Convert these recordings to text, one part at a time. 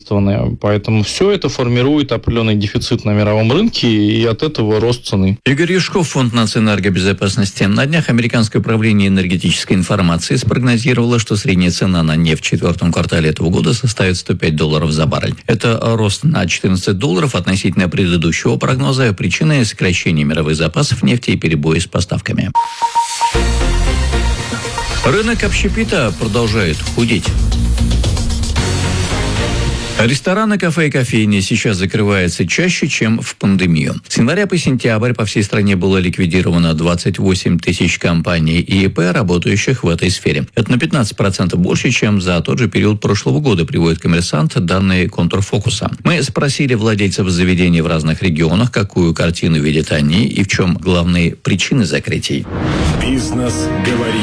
задействованы. Поэтому все это формирует определенный дефицит на мировом рынке, и от этого рост цены. Игорь Юшков, Фонд энергобезопасности. На днях Американское управление энергетической информации спрогнозировало, что средняя цена на нефть в четвертом квартале этого года составит $105 за баррель. Это рост на $14 относительно предыдущего прогноза. Причиной сокращения мировых запасов нефти и перебои с поставками. Рынок общепита продолжает худеть. Рестораны, кафе и кофейни сейчас закрываются чаще, чем в пандемию. С января по сентябрь по всей стране было ликвидировано 28 тысяч компаний и ИП, работающих в этой сфере. Это на 15% больше, чем за тот же период прошлого года, приводит «Коммерсант», данные Контрфокуса. Мы спросили владельцев заведений в разных регионах, какую картину видят они и в чем главные причины закрытий. Бизнес говорит.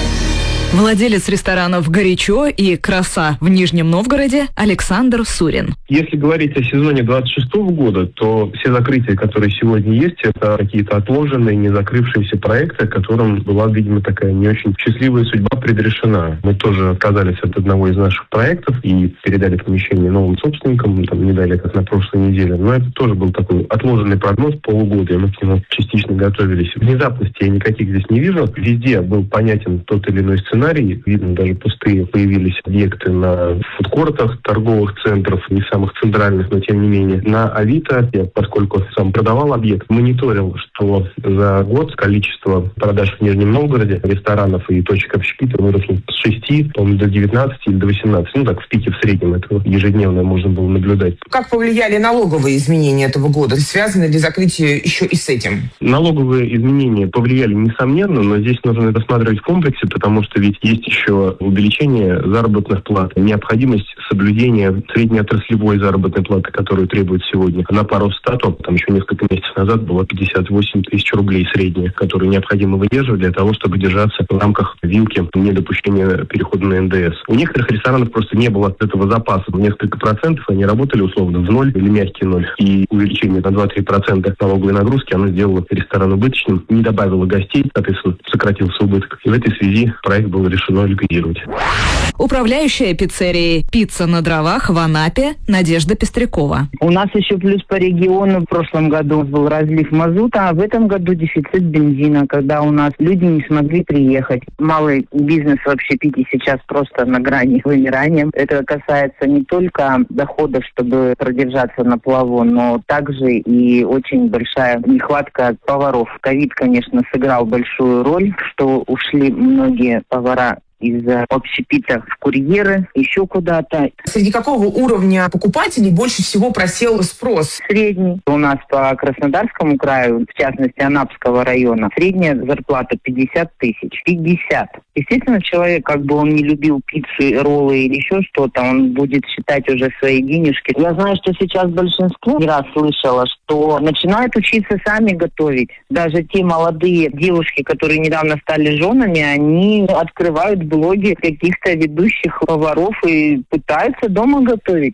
Владелец ресторанов «Горячо» и «Краса» в Нижнем Новгороде Александр Сурин. Если говорить о сезоне 26 года, то все закрытия, которые сегодня есть, это какие-то отложенные, не закрывшиеся проекты, которым была, видимо, такая не очень счастливая судьба предрешена. Мы тоже отказались от одного из наших проектов и передали помещение новым собственникам, не далее, как на прошлой неделе. Но это тоже был такой отложенный прогноз полугода, и мы к нему частично готовились. Внезапности я никаких здесь не вижу. Везде был понятен тот или иной сценарий. Видно, даже пустые появились объекты на фудкортах, торговых центрах, не самых центральных, но тем не менее. На Авито, я, поскольку сам продавал объект, мониторил, что за год количество продаж в Нижнем Новгороде ресторанов и точек общепита выросло с 6, до 19 или до 18. Так в пике в среднем этого ежедневно можно было наблюдать. Как повлияли налоговые изменения этого года? Связано ли закрытие еще и с этим? Налоговые изменения повлияли, несомненно, но здесь нужно это рассматривать в комплексе, потому что ведь есть еще увеличение заработных плат, необходимость соблюдения среднеотраслевой заработной платы, которую требует сегодня. На пару статов, еще несколько месяцев назад было 58 тысяч рублей средняя, которую необходимо выдерживать для того, чтобы держаться в рамках вилки недопущения перехода на НДС. У некоторых ресторанов просто не было этого запаса. В несколько процентов они работали условно в ноль или мягкий ноль. И увеличение на 2-3% налоговой нагрузки, оно сделало ресторан убыточным, не добавило гостей, соответственно, сократился убыток. И в этой связи проект был решено ликвидировать. Управляющая пиццерией «Пицца на дровах» в Анапе Надежда Пестрякова. У нас еще плюс по региону в прошлом году был разлив мазута, а в этом году дефицит бензина, когда у нас люди не смогли приехать. Малый бизнес в общепите сейчас просто на грани вымирания. Это касается не только доходов, чтобы продержаться на плаву, но также и очень большая нехватка поваров. Ковид, конечно, сыграл большую роль, что ушли многие повара из общепита в курьеры, еще куда-то. Среди какого уровня покупателей больше всего просел спрос? Средний. У нас по Краснодарскому краю, в частности Анапского района, средняя зарплата 50 тысяч. 50. Естественно, человек, как бы он не любил пиццу, роллы или еще что-то, он будет считать уже свои денежки. Я знаю, что сейчас большинство, не раз слышала, что начинают учиться сами готовить. Даже те молодые девушки, которые недавно стали женами, они открывают блоги каких-то ведущих поваров и пытаются дома готовить.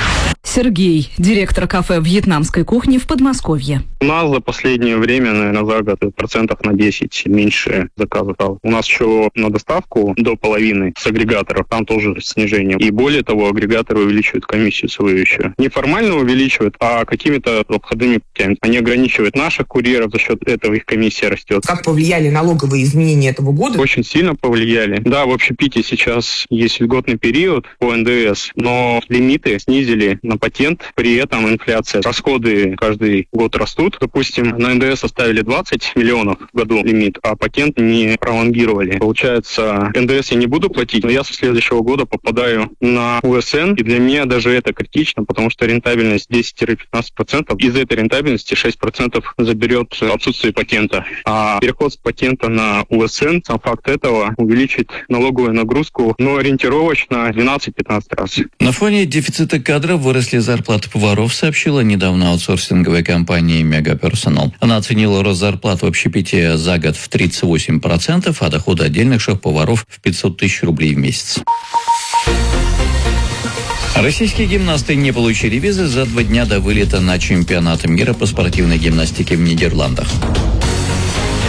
Сергей, директор кафе вьетнамской кухни в Подмосковье. У нас за последнее время, наверное, за год процентов на 10 меньше заказов стало. У нас еще на доставку до половины с агрегаторов, там тоже снижение. И более того, агрегаторы увеличивают комиссию свою еще. Не формально увеличивают, а какими-то обходными путями. Они ограничивают наших курьеров, за счет этого их комиссия растет. Как повлияли налоговые изменения этого года? Очень сильно повлияли. Да, в общепите сейчас есть льготный период по НДС, но лимиты снизили на патент, при этом инфляция. Расходы каждый год растут. Допустим, на НДС оставили 20 миллионов в году лимит, а патент не пролонгировали. Получается, НДС я не буду платить, но я со следующего года попадаю на УСН, и для меня даже это критично, потому что рентабельность 10-15%. Из этой рентабельности 6% заберет отсутствие патента. А переход с патента на УСН, сам факт этого, увеличит налоговую нагрузку, но ориентировочно 12-15 раз. На фоне дефицита кадров выросли зарплаты поваров, сообщила недавно аутсорсинговая компания «Мегаперсонал». Она оценила рост зарплат в общепите за год в 38%, а доходы отдельных шеф-поваров в 500 тысяч рублей в месяц. Российские гимнасты не получили визы за 2 дня до вылета на чемпионат мира по спортивной гимнастике в Нидерландах.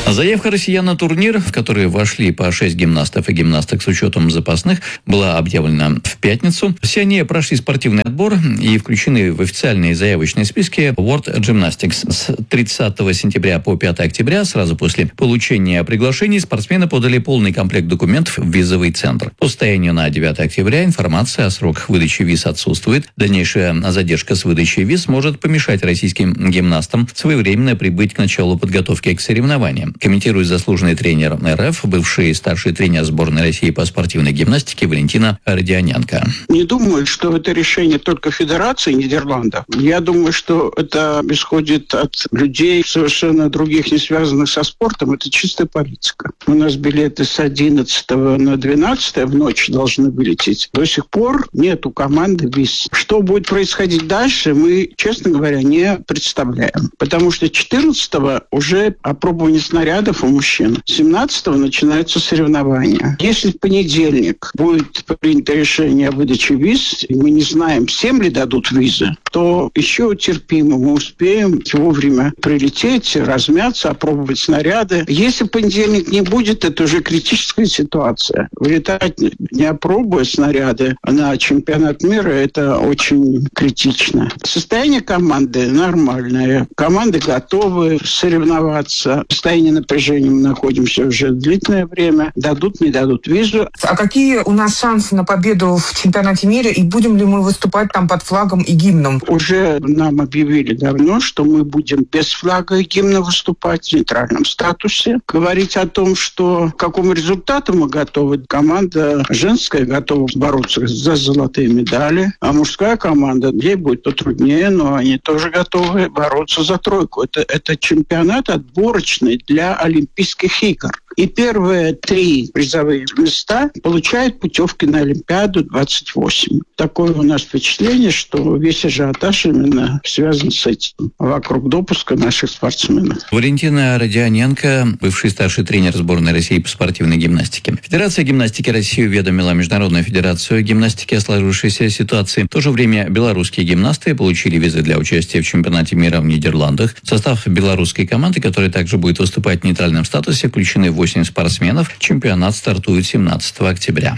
Заявка россиян на турнир, в который вошли по 6 гимнастов и гимнасток с учетом запасных, была объявлена в пятницу. Все они прошли спортивный отбор и включены в официальные заявочные списки World Gymnastics. С 30 сентября по 5 октября, сразу после получения приглашений, спортсмены подали полный комплект документов в визовый центр. По состоянию на 9 октября информация о сроках выдачи виз отсутствует. Дальнейшая задержка с выдачей виз может помешать российским гимнастам своевременно прибыть к началу подготовки к соревнованиям. Комментирует заслуженный тренер РФ, бывший старший тренер сборной России по спортивной гимнастике Валентина Родионенко. Не думаю, что это решение только Федерации Нидерландов. Я думаю, что это исходит от людей совершенно других, не связанных со спортом. Это чистая политика. У нас билеты с 11 на 12 в ночь должны вылететь. До сих пор нет у команды виз. Что будет происходить дальше, мы, честно говоря, не представляем. Потому что 14-го уже опробование снарядов у мужчин. 17-го начинаются соревнования. Если в понедельник будет принято решение о выдаче виз, и мы не знаем, всем ли дадут визы, то еще терпимо. Мы успеем вовремя прилететь, размяться, опробовать снаряды. Если в понедельник не будет, это уже критическая ситуация. Вылетать, не опробуя снаряды на чемпионат мира, это очень критично. Состояние команды нормальное. Команды готовы соревноваться. В состоянии напряжения мы находимся уже длительное время. Дадут, не дадут визу. А какие у нас шансы на победу в чемпионате мира? И будем ли мы выступать там под флагом и гимном? Уже нам объявили давно, что мы будем без флага и гимна выступать в нейтральном статусе. Говорить о том, что к какому результату мы готовы. Команда женская готова бороться за золотые медали, а мужская команда, ей будет потруднее, но они тоже готовы бороться за тройку. Это чемпионат отборочный для Олимпийских игр. И первые 3 призовые места получают путевки на Олимпиаду 28. Такое у нас впечатление, что весь ажиотаж именно связан с этим, вокруг допуска наших спортсменов. Валентина Родионенко, бывший старший тренер сборной России по спортивной гимнастике. Федерация гимнастики России уведомила Международную федерацию гимнастики о сложившейся ситуации. В то же время белорусские гимнасты получили визы для участия в чемпионате мира в Нидерландах. В состав белорусской команды, которая также будет выступать в нейтральном статусе, включены 8 спортсменов. Чемпионат стартует 17 октября.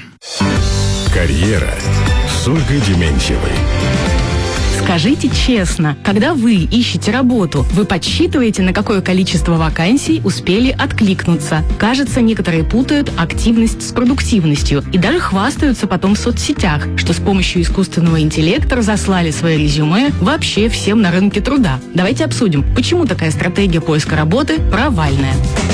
Карьера с Ольгой Дементьевой. Скажите честно, когда вы ищете работу, вы подсчитываете, на какое количество вакансий успели откликнуться? Кажется, некоторые путают активность с продуктивностью и даже хвастаются потом в соцсетях, что с помощью искусственного интеллекта разослали свои резюме вообще всем на рынке труда. Давайте обсудим, почему такая стратегия поиска работы провальная.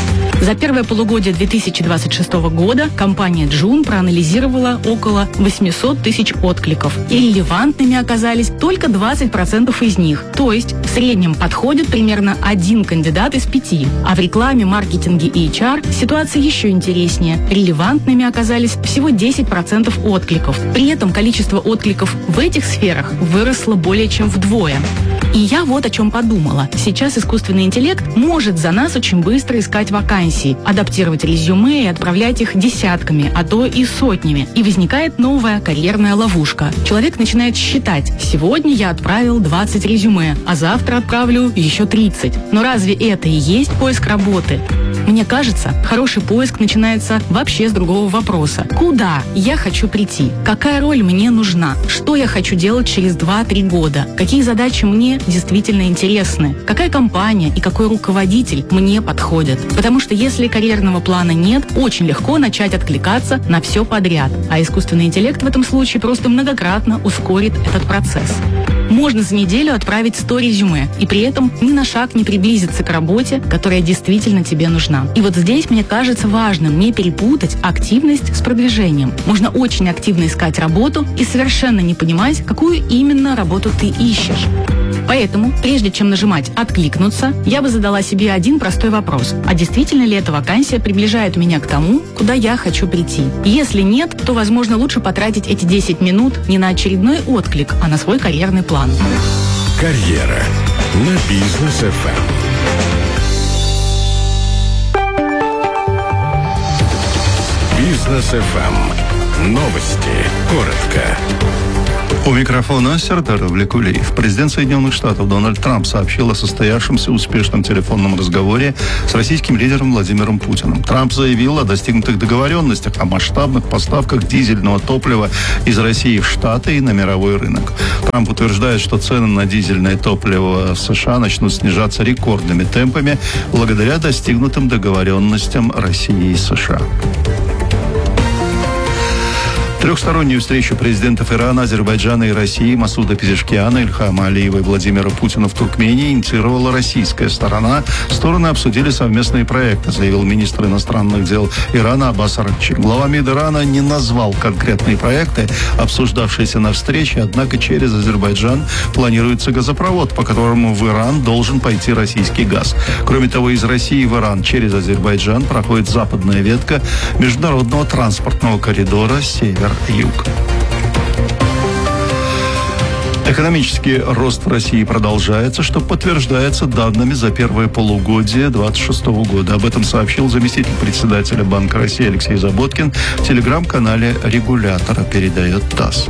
За первое полугодие 2026 года компания Джун проанализировала около 800 тысяч откликов. И релевантными оказались только 20% из них. То есть в среднем подходит примерно 1 кандидат из 5. А в рекламе, маркетинге и HR ситуация еще интереснее. Релевантными оказались всего 10% откликов. При этом количество откликов в этих сферах выросло более чем вдвое. И я вот о чем подумала. Сейчас искусственный интеллект может за нас очень быстро искать вакансии, адаптировать резюме и отправлять их десятками, а то и сотнями. И возникает новая карьерная ловушка. Человек начинает считать: сегодня я отправил 20 резюме, а завтра отправлю еще 30. Но разве это и есть поиск работы? Мне кажется, хороший поиск начинается вообще с другого вопроса. Куда я хочу прийти? Какая роль мне нужна? Что я хочу делать через 2-3 года? Какие задачи мне действительно интересны? Какая компания и какой руководитель мне подходят? Потому что если карьерного плана нет, очень легко начать откликаться на все подряд. А искусственный интеллект в этом случае просто многократно ускорит этот процесс. Можно за неделю отправить 100 резюме и при этом ни на шаг не приблизиться к работе, которая действительно тебе нужна. И вот здесь мне кажется важным не перепутать активность с продвижением. Можно очень активно искать работу и совершенно не понимать, какую именно работу ты ищешь. Поэтому, прежде чем нажимать «Откликнуться», я бы задала себе один простой вопрос. А действительно ли эта вакансия приближает меня к тому, куда я хочу прийти? Если нет, то, возможно, лучше потратить эти 10 минут не на очередной отклик, а на свой карьерный план. Карьера на Бизнес ФМ. Бизнес ФМ. Новости. Коротко. У микрофона Сертар Влекулиев. Президент Соединенных Штатов Дональд Трамп сообщил о состоявшемся успешном телефонном разговоре с российским лидером Владимиром Путиным. Трамп заявил о достигнутых договоренностях о масштабных поставках дизельного топлива из России в Штаты и на мировой рынок. Трамп утверждает, что цены на дизельное топливо в США начнут снижаться рекордными темпами благодаря достигнутым договоренностям России и США. Трехстороннюю встречу президентов Ирана, Азербайджана и России Масуда Пезешкиана, Ильхама Алиева и Владимира Путина в Туркмении инициировала российская сторона. Стороны обсудили совместные проекты, заявил министр иностранных дел Ирана Аббас Аракчи. Глава МИД Ирана не назвал конкретные проекты, обсуждавшиеся на встрече, однако через Азербайджан планируется газопровод, по которому в Иран должен пойти российский газ. Кроме того, из России в Иран через Азербайджан проходит западная ветка международного транспортного коридора «Север-Юг». Экономический рост в России продолжается, что подтверждается данными за первое полугодие 2026 года. Об этом сообщил заместитель председателя Банка России Алексей Заботкин в телеграм-канале регулятора, передает ТАСС.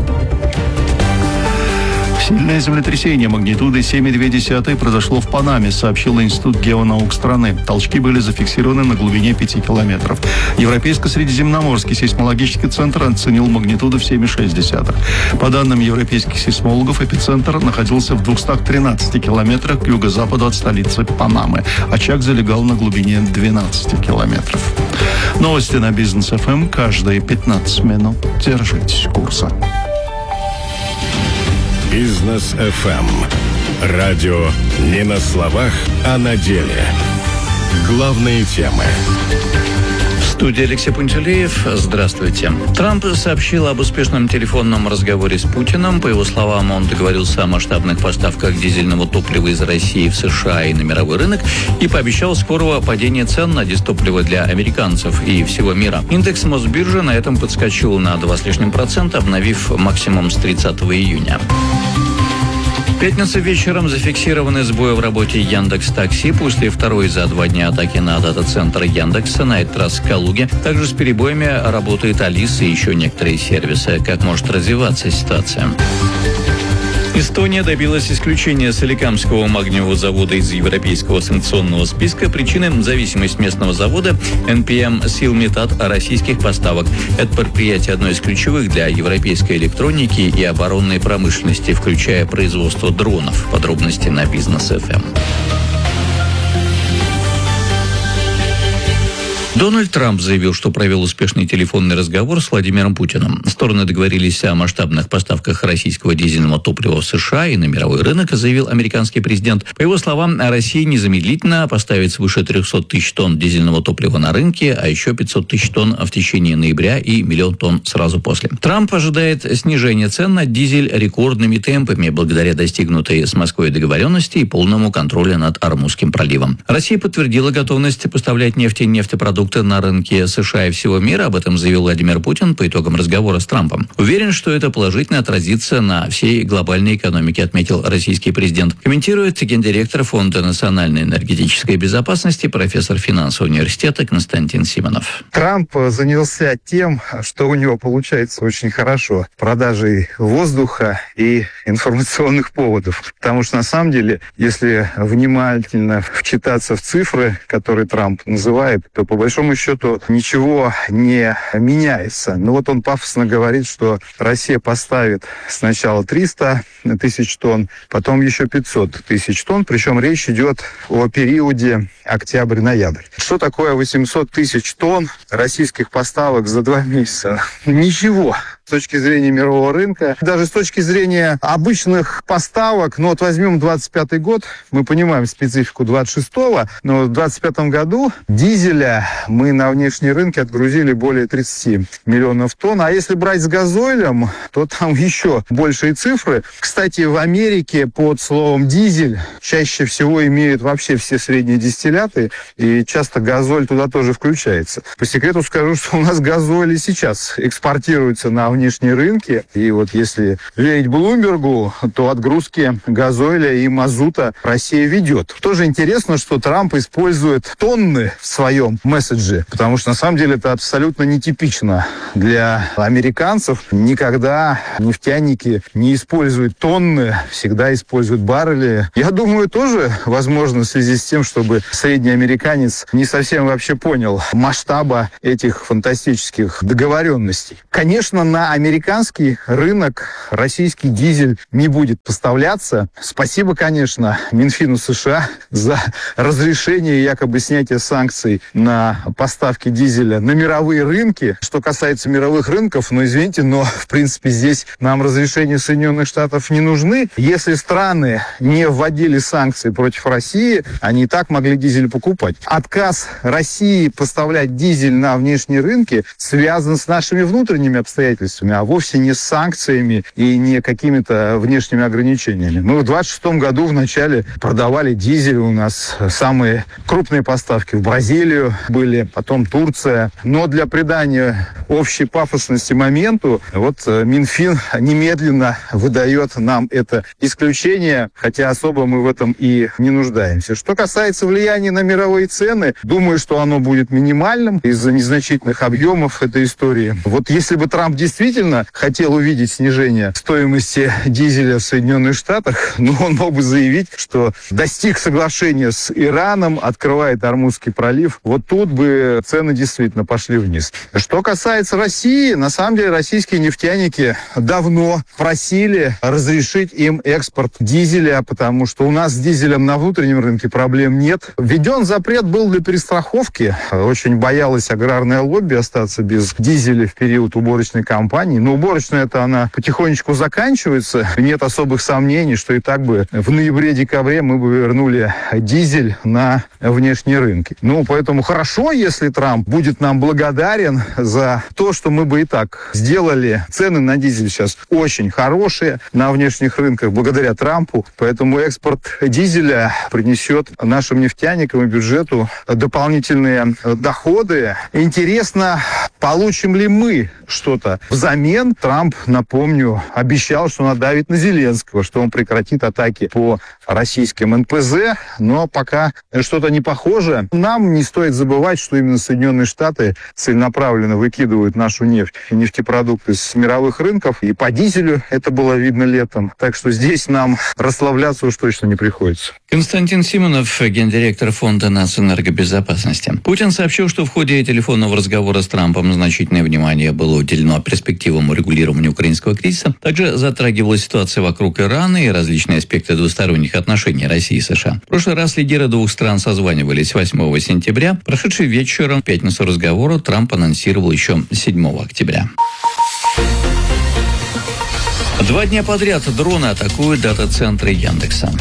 Сильное землетрясение магнитудой 7,2 произошло в Панаме, сообщил Институт геонаук страны. Толчки были зафиксированы на глубине 5 километров. Европейско-средиземноморский сейсмологический центр оценил магнитуду в 7,6. По данным европейских сейсмологов, эпицентр находился в 213 километрах к юго-западу от столицы Панамы. Очаг залегал на глубине 12 километров. Новости на Бизнес ФМ каждые 15 минут. Держитесь курса. Бизнес ФМ. Радио не на словах, а на деле. Главные темы. В студии Алексей Пантелеев. Здравствуйте. Трамп сообщил об успешном телефонном разговоре с Путиным. По его словам, он договорился о масштабных поставках дизельного топлива из России в США и на мировой рынок и пообещал скорого падения цен на дизтопливо для американцев и всего мира. Индекс Мосбиржи на этом подскочил на 2,5%, обновив максимум с 30 июня. В пятницу вечером зафиксированы сбои в работе Яндекс.Такси после второй за 2 дня атаки на дата-центр Яндекса, на этот раз в Калуге. Также с перебоями работает Алиса и еще некоторые сервисы. Как может развиваться ситуация? Эстония добилась исключения Соликамского магниевого завода из европейского санкционного списка. Причиной – зависимость местного завода NPM Silmet от российских поставок. Это предприятие одно из ключевых для европейской электроники и оборонной промышленности, включая производство дронов. Подробности на Бизнес ФМ. Дональд Трамп заявил, что провел успешный телефонный разговор с Владимиром Путиным. Стороны договорились о масштабных поставках российского дизельного топлива в США и на мировой рынок, заявил американский президент. По его словам, Россия незамедлительно поставит свыше 300 тысяч тонн дизельного топлива на рынке, а еще 500 тысяч тонн в течение ноября и 1 миллион тонн сразу после. Трамп ожидает снижения цен на дизель рекордными темпами благодаря достигнутой с Москвой договоренности и полному контролю над Ормузским проливом. Россия подтвердила готовность поставлять нефть и нефтепродукты на рынке США и всего мира. Об этом заявил Владимир Путин по итогам разговора с Трампом. Уверен, что это положительно отразится на всей глобальной экономике, отметил российский президент. Комментирует гендиректор Фонда национальной энергетической безопасности, профессор финансового университета Константин Симонов. Трамп занялся тем, что у него получается очень хорошо. Продажей воздуха и информационных поводов. Потому что на самом деле, если внимательно вчитаться в цифры, которые Трамп называет, то по большому счету ничего не меняется. Ну вот он пафосно говорит, что Россия поставит сначала 300 тысяч тонн, потом еще 500 тысяч тонн, причем речь идет о периоде октябрь-ноябрь. Что такое 800 тысяч тонн российских поставок за 2 месяца? Ничего. С точки зрения мирового рынка, даже с точки зрения обычных поставок, ну вот возьмем 25-й год, мы понимаем специфику 26-го, но в 25-м году дизеля мы на внешние рынки отгрузили более 30 миллионов тонн, а если брать с газоилем, то там еще большие цифры. Кстати, в Америке под словом дизель чаще всего имеют вообще все средние дистилляты, и часто газоль туда тоже включается. По секрету скажу, что у нас газоиль и сейчас экспортируется на внешние рынки. И вот если верить Блумбергу, то отгрузки газоиля и мазута Россия ведет. Тоже интересно, что Трамп использует тонны в своем месседже, потому что на самом деле это абсолютно нетипично для американцев. Никогда нефтяники не используют тонны, всегда используют баррели. Я думаю, тоже возможно в связи с тем, чтобы средний американец не совсем вообще понял масштаба этих фантастических договоренностей. Конечно, на американский рынок российский дизель не будет поставляться. Спасибо, конечно, Минфину США за разрешение якобы снятия санкций на поставки дизеля на мировые рынки. Что касается мировых рынков, извините, но в принципе здесь нам разрешения Соединенных Штатов не нужны. Если страны не вводили санкции против России, они и так могли дизель покупать. Отказ России поставлять дизель на внешние рынки связан с нашими внутренними обстоятельствами, а вовсе не с санкциями и не какими-то внешними ограничениями. Мы в 26 году вначале продавали дизель, у нас самые крупные поставки в Бразилию были, потом Турция. Но для придания общей пафосности моменту, Минфин немедленно выдает нам это исключение, хотя особо мы в этом и не нуждаемся. Что касается влияния на мировые цены, думаю, что оно будет минимальным из-за незначительных объемов этой истории. Если бы Трамп действительно хотел увидеть снижение стоимости дизеля в Соединенных Штатах, он мог бы заявить, что достиг соглашения с Ираном, открывает Ормузский пролив. Тут бы цены действительно пошли вниз. Что касается России, на самом деле российские нефтяники давно просили разрешить им экспорт дизеля, потому что у нас с дизелем на внутреннем рынке проблем нет. Введен запрет был для перестраховки. Очень боялась аграрное лобби остаться без дизеля в период уборочной кампании. Но уборочная-то она потихонечку заканчивается. Нет особых сомнений, что и так бы в ноябре-декабре мы бы вернули дизель на внешние рынки. Поэтому хорошо, если Трамп будет нам благодарен за то, что мы бы и так сделали. Цены на дизель сейчас очень хорошие на внешних рынках благодаря Трампу. Поэтому экспорт дизеля принесет нашим нефтяникам и бюджету дополнительные доходы. Интересно, получим ли мы что-то взамен? Трамп, напомню, обещал, что надавит на Зеленского, что он прекратит атаки по российским НПЗ, но пока что-то не похоже. Нам не стоит забывать, что именно Соединенные Штаты целенаправленно выкидывают нашу нефть и нефтепродукты с мировых рынков, и по дизелю это было видно летом. Так что здесь нам расслабляться уж точно не приходится. Константин Симонов, гендиректор Фонда нацэнергобезопасности. Путин сообщил, что в ходе телефонного разговора с Трампом значительное внимание было уделено перспективам урегулирования украинского кризиса. Также затрагивалась ситуация вокруг Ирана и различные аспекты двусторонних отношений России и США. В прошлый раз лидеры двух стран созванивались 8 сентября. Прошедший вечером в пятницу разговора Трамп анонсировал еще 7 октября. 2 дня подряд дроны атакуют дата-центры Яндекса.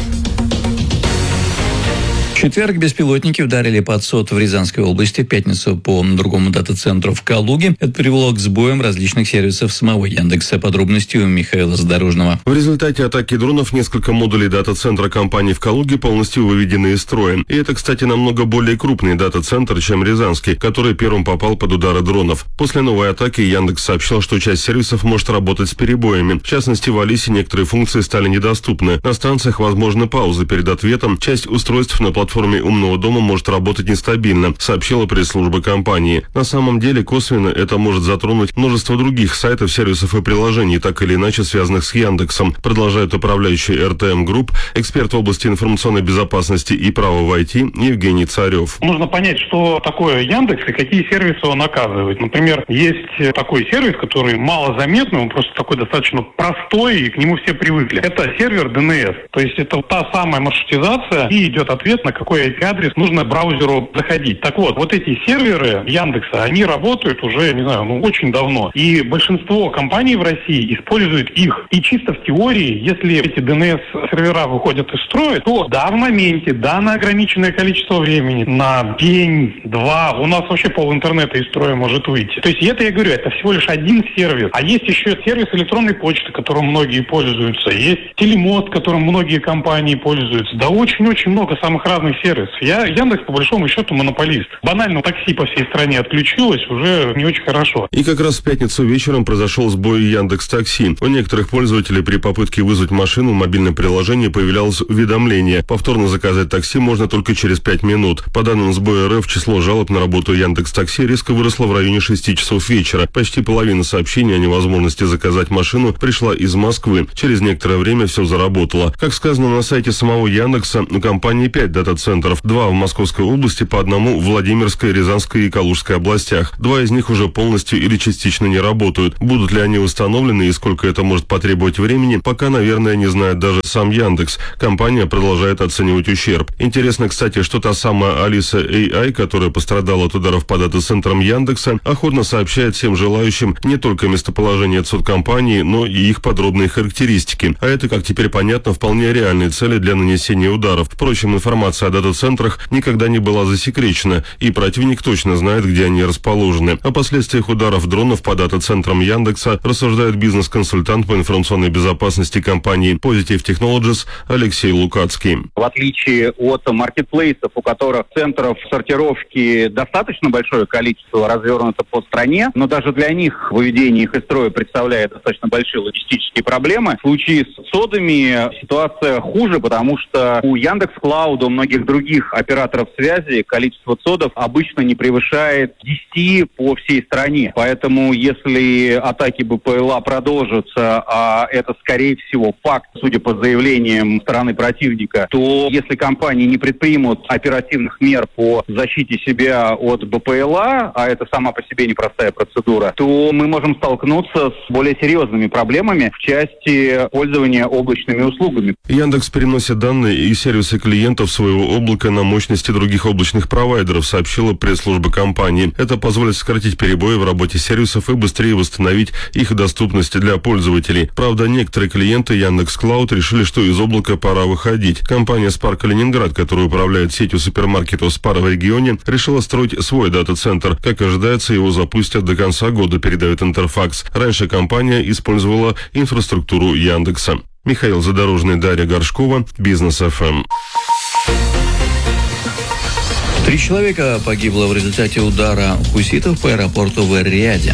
В четверг беспилотники ударили под СОТ в Рязанской области, в пятницу по другому дата-центру в Калуге. Это привело к сбоям различных сервисов самого Яндекса. Подробности у Михаила Задорожного. В результате атаки дронов несколько модулей дата-центра компании в Калуге полностью выведены из строя. И это, кстати, намного более крупный дата-центр, чем Рязанский, который первым попал под удары дронов. После новой атаки Яндекс сообщил, что часть сервисов может работать с перебоями. В частности, в Алисе некоторые функции стали недоступны. На станциях возможны паузы перед ответом. Часть устройств на платформе умного дома может работать нестабильно, сообщила пресс-служба компании. На самом деле, косвенно это может затронуть множество других сайтов, сервисов и приложений, так или иначе связанных с Яндексом, продолжает управляющий РТМ Групп, эксперт в области информационной безопасности и права в IT Евгений Царев. Нужно понять, что такое Яндекс и какие сервисы он оказывает. Например, есть такой сервис, который малозаметный, он просто такой достаточно простой, и к нему все привыкли. Это сервер DNS. То есть это та самая маршрутизация, и идет ответ на какой IP-адрес нужно браузеру заходить. Так вот эти серверы Яндекса, они работают уже, очень давно. И большинство компаний в России используют их. И чисто в теории, если эти DNS-сервера выходят из строя, то в моменте, на ограниченное количество времени, на день, 2, у нас вообще пол интернета из строя может выйти. То есть это, я говорю, это всего лишь один сервис. А есть еще сервис электронной почты, которым многие пользуются. Есть телемост, которым многие компании пользуются. Да очень-очень много самых разных разных сервисов. Яндекс, по большому счету, монополист. Банально такси по всей стране отключилось, уже не очень хорошо. И как раз в пятницу вечером произошел сбой Яндекс.Такси. У некоторых пользователей при попытке вызвать машину в мобильном приложении появлялось уведомление. Повторно заказать такси можно только через 5 минут. По данным сбоя РФ, число жалоб на работу Яндекс.Такси резко выросло в районе 6 часов вечера. Почти половина сообщений о невозможности заказать машину пришла из Москвы. Через некоторое время все заработало. Как сказано на сайте самого Яндекса, у компании 5 дата-центров. 2 в Московской области, по одному в Владимирской, Рязанской и Калужской областях. 2 из них уже полностью или частично не работают. Будут ли они установлены и сколько это может потребовать времени, пока, наверное, не знает даже сам Яндекс. Компания продолжает оценивать ущерб. Интересно, кстати, что та самая Алиса AI, которая пострадала от ударов по дата-центрам Яндекса, охотно сообщает всем желающим не только местоположение компании, но и их подробные характеристики. А это, как теперь понятно, вполне реальные цели для нанесения ударов. Впрочем, информация о дата-центрах никогда не была засекречена, и противник точно знает, где они расположены. О последствиях ударов дронов по дата-центрам Яндекса рассуждает бизнес-консультант по информационной безопасности компании Positive Technologies Алексей Лукацкий. В отличие от маркетплейсов, у которых центров сортировки достаточно большое количество развернуто по стране, но даже для них выведение их из строя представляет достаточно большие логистические проблемы. В случае с содами ситуация хуже, потому что у Яндекс.Клауда, у многих других операторов связи количество содов обычно не превышает 10 по всей стране. Поэтому если атаки БПЛА продолжатся, а это скорее всего факт, судя по заявлениям стороны противника, то если компании не предпримут оперативных мер по защите себя от БПЛА, а это сама по себе непростая процедура, то мы можем столкнуться с более серьезными проблемами в части пользования облачными услугами. Яндекс переносит данные и сервисы клиентов своего облака на мощности других облачных провайдеров, сообщила пресс-служба компании. Это позволит сократить перебои в работе сервисов и быстрее восстановить их доступность для пользователей. Правда, некоторые клиенты Яндекс.Клауд решили, что из облака пора выходить. Компания Spar Калининград, которая управляет сетью супермаркетов Spar в регионе, решила строить свой дата-центр. Как ожидается, его запустят до конца года, передает Интерфакс. Раньше компания использовала инфраструктуру Яндекса. Михаил Задорожный, Дарья Горшкова, Бизнес ФМ. 3 человека погибло в результате удара хуситов по аэропорту в Эр-Рияде.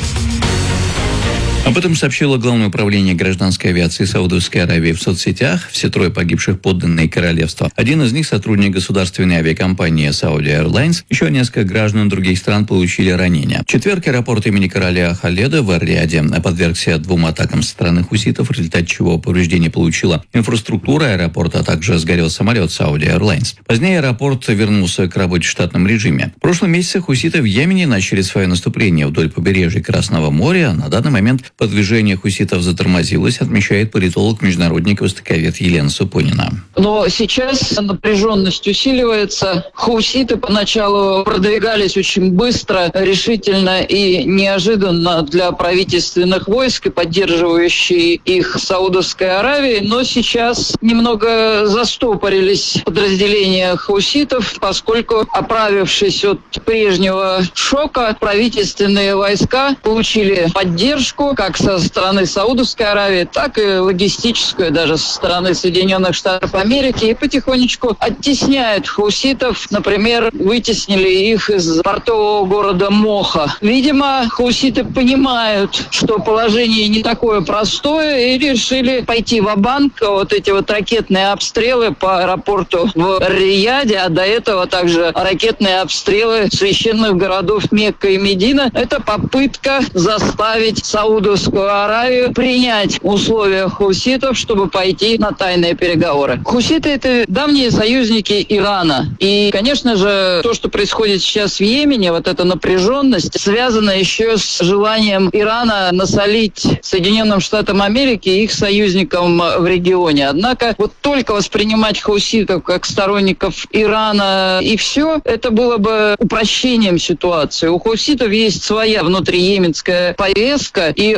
Об этом сообщило Главное управление гражданской авиации Саудовской Аравии в соцсетях. Все 3 погибших подданные королевства. Один из них сотрудник государственной авиакомпании Saudi Airlines. Еще несколько граждан других стран получили ранения. В четверг аэропорт имени короля Халеда в Эр-Рияде подвергся 2 атакам со стороны хуситов, в результате чего повреждение получила инфраструктура аэропорта, а также сгорел самолет Saudi Airlines. Позднее аэропорт вернулся к работе в штатном режиме. В прошлом месяце хуситы в Йемене начали свое наступление вдоль побережья Красного моря. На данный момент подвижение хуситов затормозилось, отмечает политолог-международник и востоковед Елена Супонина. Но сейчас напряженность усиливается. Хуситы поначалу продвигались очень быстро, решительно и неожиданно для правительственных войск и поддерживающей их Саудовской Аравии. Но сейчас немного застопорились подразделения хуситов, поскольку, оправившись от прежнего шока, правительственные войска получили поддержку как со стороны Саудовской Аравии, так и логистическую даже со стороны Соединенных Штатов Америки, и потихонечку оттесняют хуситов. Например, вытеснили их из портового города Моха. Видимо, хуситы понимают, что положение не такое простое, и решили пойти ва-банк. Вот эти вот ракетные обстрелы по аэропорту в Рияде, а до этого также ракетные обстрелы священных городов Мекка и Медина. Это попытка заставить Саудовскую Аравию принять условия хуситов, чтобы пойти на тайные переговоры. Хуситы — это давние союзники Ирана. И, конечно же, то, что происходит сейчас в Йемене, вот эта напряженность, связана еще с желанием Ирана насолить Соединенным Штатам Америки и их союзникам в регионе. Однако вот только воспринимать хуситов как сторонников Ирана и все, это было бы упрощением ситуации. У хуситов есть своя внутриеменская повестка, и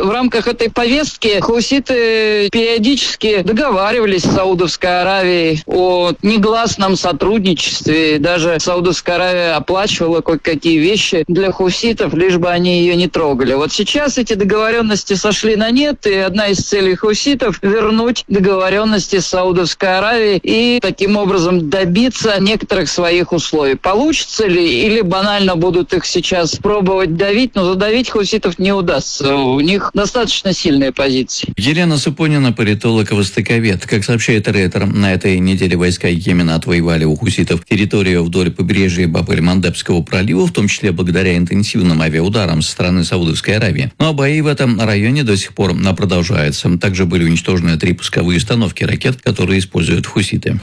в рамках этой повестки хауситы периодически договаривались с Саудовской Аравией о негласном сотрудничестве. Даже Саудовская Аравия оплачивала кое-какие вещи для хауситов, лишь бы они ее не трогали. Вот сейчас эти договоренности сошли на нет, и одна из целей хауситов — вернуть договоренности с Саудовской Аравией и таким образом добиться некоторых своих условий. Получится ли, или банально будут их сейчас пробовать давить, но задавить хауситов не удастся. У них достаточно сильные позиции. Елена Супонина, политолог и востоковед. Как сообщает Рейтер, на этой неделе войска Йемена отвоевали у хуситов территорию вдоль побережья Баб-эль-Мандебского пролива, в том числе благодаря интенсивным авиаударам со стороны Саудовской Аравии. Но бои в этом районе до сих пор продолжаются. Также были уничтожены 3 пусковые установки ракет, которые используют хуситы.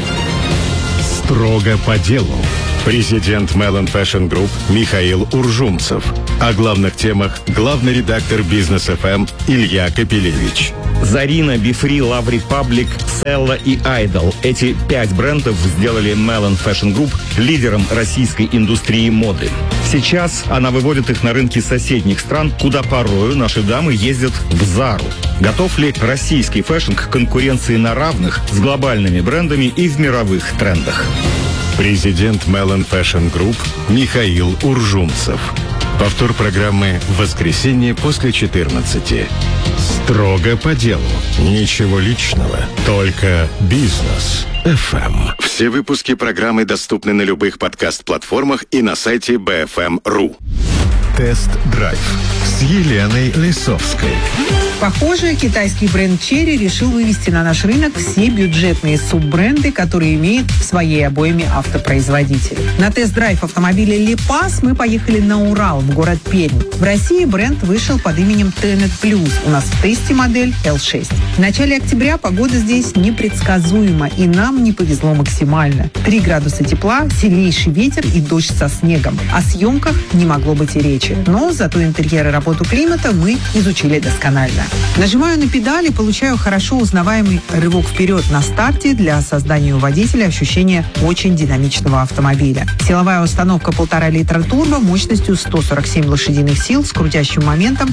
Строго по делу. Президент Melon Fashion Group Михаил Уржумцев. О главных темах главный редактор Бизнес ФМ Илья Капелевич. Зарина, Бифри, Love Republic, Целла и Idol. Эти 5 брендов сделали Melon Fashion Group лидером российской индустрии моды. Сейчас она выводит их на рынки соседних стран, куда порою наши дамы ездят в Зару. Готов ли российский фэшн к конкуренции на равных с глобальными брендами и в мировых трендах? Президент Melon Fashion Group Михаил Уржумцев. Повтор программы в воскресенье после 14. Строго по делу. Ничего личного. Только бизнес. ФМ. Все выпуски программы доступны на любых подкаст-платформах и на сайте BFM.ru. Тест-драйв с Еленой Лисовской. Похоже, китайский бренд Chery решил вывести на наш рынок все бюджетные суббренды, которые имеет в своей обойме автопроизводитель. На тест-драйв автомобиля Липас мы поехали на Урал, в город Пермь. В России бренд вышел под именем Tenet Plus. У нас в тесте модель L6. В начале октября погода здесь непредсказуема, и нам не повезло максимально. 3 градуса тепла, сильнейший ветер и дождь со снегом. О съемках не могло быть и речи. Но зато интерьер и работу климата мы изучили досконально. Нажимаю на педали, получаю хорошо узнаваемый рывок вперед на старте для создания у водителя ощущения очень динамичного автомобиля. Силовая установка 1,5 литра турбо мощностью 147 лошадиных сил с крутящим моментом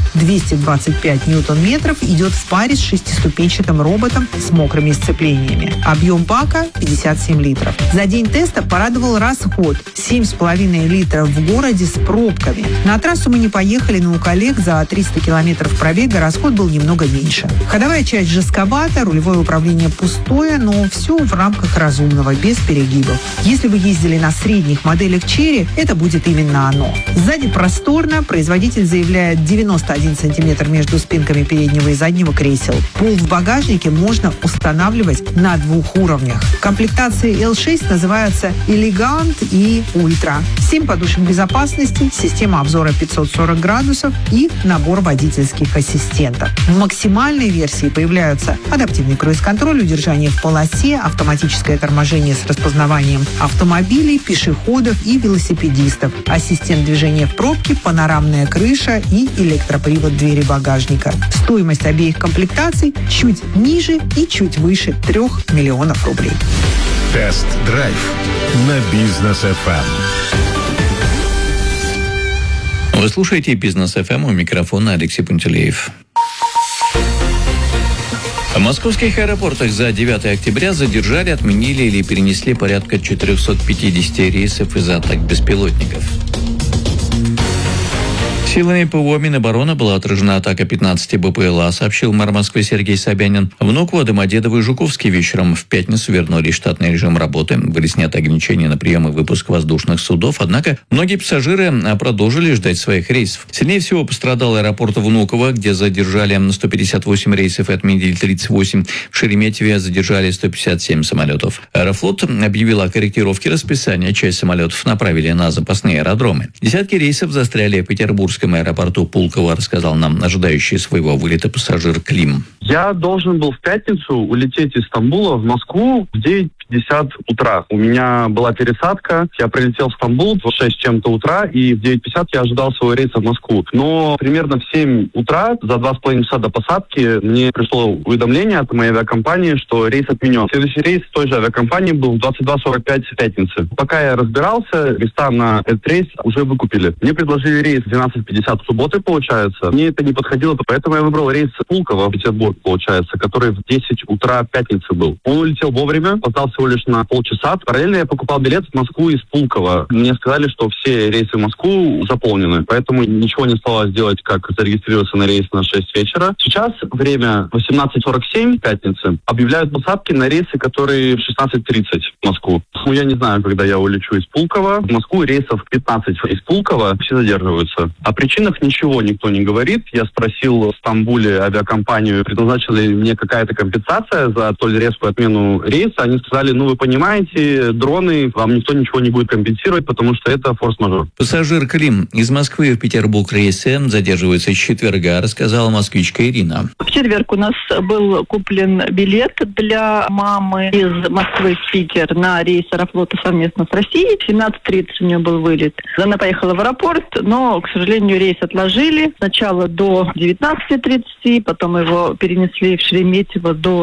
225 ньютон-метров идет в паре с 6-ступенчатым роботом с мокрыми сцеплениями. Объем бака 57 литров. За день теста порадовал расход 7,5 литров в городе с пробками. На трассу мы не поехали, но у коллег за 300 километров пробега расход был немного меньше. Ходовая часть жестковата, рулевое управление пустое, но все в рамках разумного, без перегибов. Если вы ездили на средних моделях Chery, это будет именно оно. Сзади просторно, производитель заявляет 91 сантиметр между спинками переднего и заднего кресел. Пол в багажнике можно устанавливать на 2 уровнях. Комплектации L6 называются Elegant и Ultra. 7 подушек безопасности, система обзора 540 градусов и набор водительских ассистентов. В максимальной версии появляются адаптивный круиз-контроль, удержание в полосе, автоматическое торможение с распознаванием автомобилей, пешеходов и велосипедистов, ассистент движения в пробке, панорамная крыша и электропривод двери багажника. Стоимость обеих комплектаций чуть ниже и чуть выше 3 миллионов рублей. Тест-драйв на Бизнес ФМ. Вы слушаете Бизнес ФМ, у микрофона Алексей Пантелеев. В московских аэропортах за 9 октября задержали, отменили или перенесли порядка 450 рейсов из-за атак беспилотников. Силами ПВО Минобороны была отражена атака 15 БПЛА, сообщил мэр Москвы Сергей Собянин. Внуково, Домодедово и Жуковский вечером в пятницу вернули штатный режим работы. Были сняты ограничения на прием и выпуск воздушных судов, однако многие пассажиры продолжили ждать своих рейсов. Сильнее всего пострадал аэропорт Внуково, где задержали 158 рейсов и отменили 38. В Шереметьеве задержали 157 самолетов. Аэрофлот объявил о корректировке расписания. Часть самолетов направили на запасные аэродромы. Десятки рейсов застряли в Петербургском аэропорту Пулково, рассказал нам ожидающий своего вылета пассажир Клим. Я должен был в пятницу улететь из Стамбула в Москву в 9:15 9:50 утра. У меня была пересадка, я прилетел в Стамбул в 6 чем-то утра, и в 9:50 я ожидал своего рейса в Москву. Но примерно в 7 утра, за 2,5 часа до посадки, мне пришло уведомление от моей авиакомпании, что рейс отменен. Следующий рейс той же авиакомпании был в 22:45 в пятницы. Пока я разбирался, места на этот рейс уже выкупили. Мне предложили рейс в 12:50 в субботы, получается. Мне это не подходило, поэтому я выбрал рейс Пулково в Петербург, получается, который в 10 утра пятницы был. Он улетел вовремя, опоздал всего лишь на полчаса. Параллельно я покупал билет в Москву из Пулково. Мне сказали, что все рейсы в Москву заполнены, поэтому ничего не осталось делать, как зарегистрироваться на рейс на 6 вечера. Сейчас время 18:47 пятницы. Объявляют посадки на рейсы, которые в 16:30 в Москву. Ну, я не знаю, когда я улечу из Пулково. В Москву рейсов 15 из Пулково, все задерживаются. О причинах ничего никто не говорит. Я спросил в Стамбуле авиакомпанию, предназначила ли мне какая-то компенсация за столь резкую отмену рейса. Они сказали, вы понимаете, дроны, вам никто ничего не будет компенсировать, потому что это форс-мажор. Пассажир Клим из Москвы в Петербург рейсы задерживается с четверга, рассказала москвичка Ирина. В четверг у нас был куплен билет для мамы из Москвы в Питер на рейс Аэрофлота совместно с Россией. В 17:30 у нее был вылет. Она поехала в аэропорт, но, к сожалению, рейс отложили. Сначала до 19:30, потом его перенесли в Шереметьево до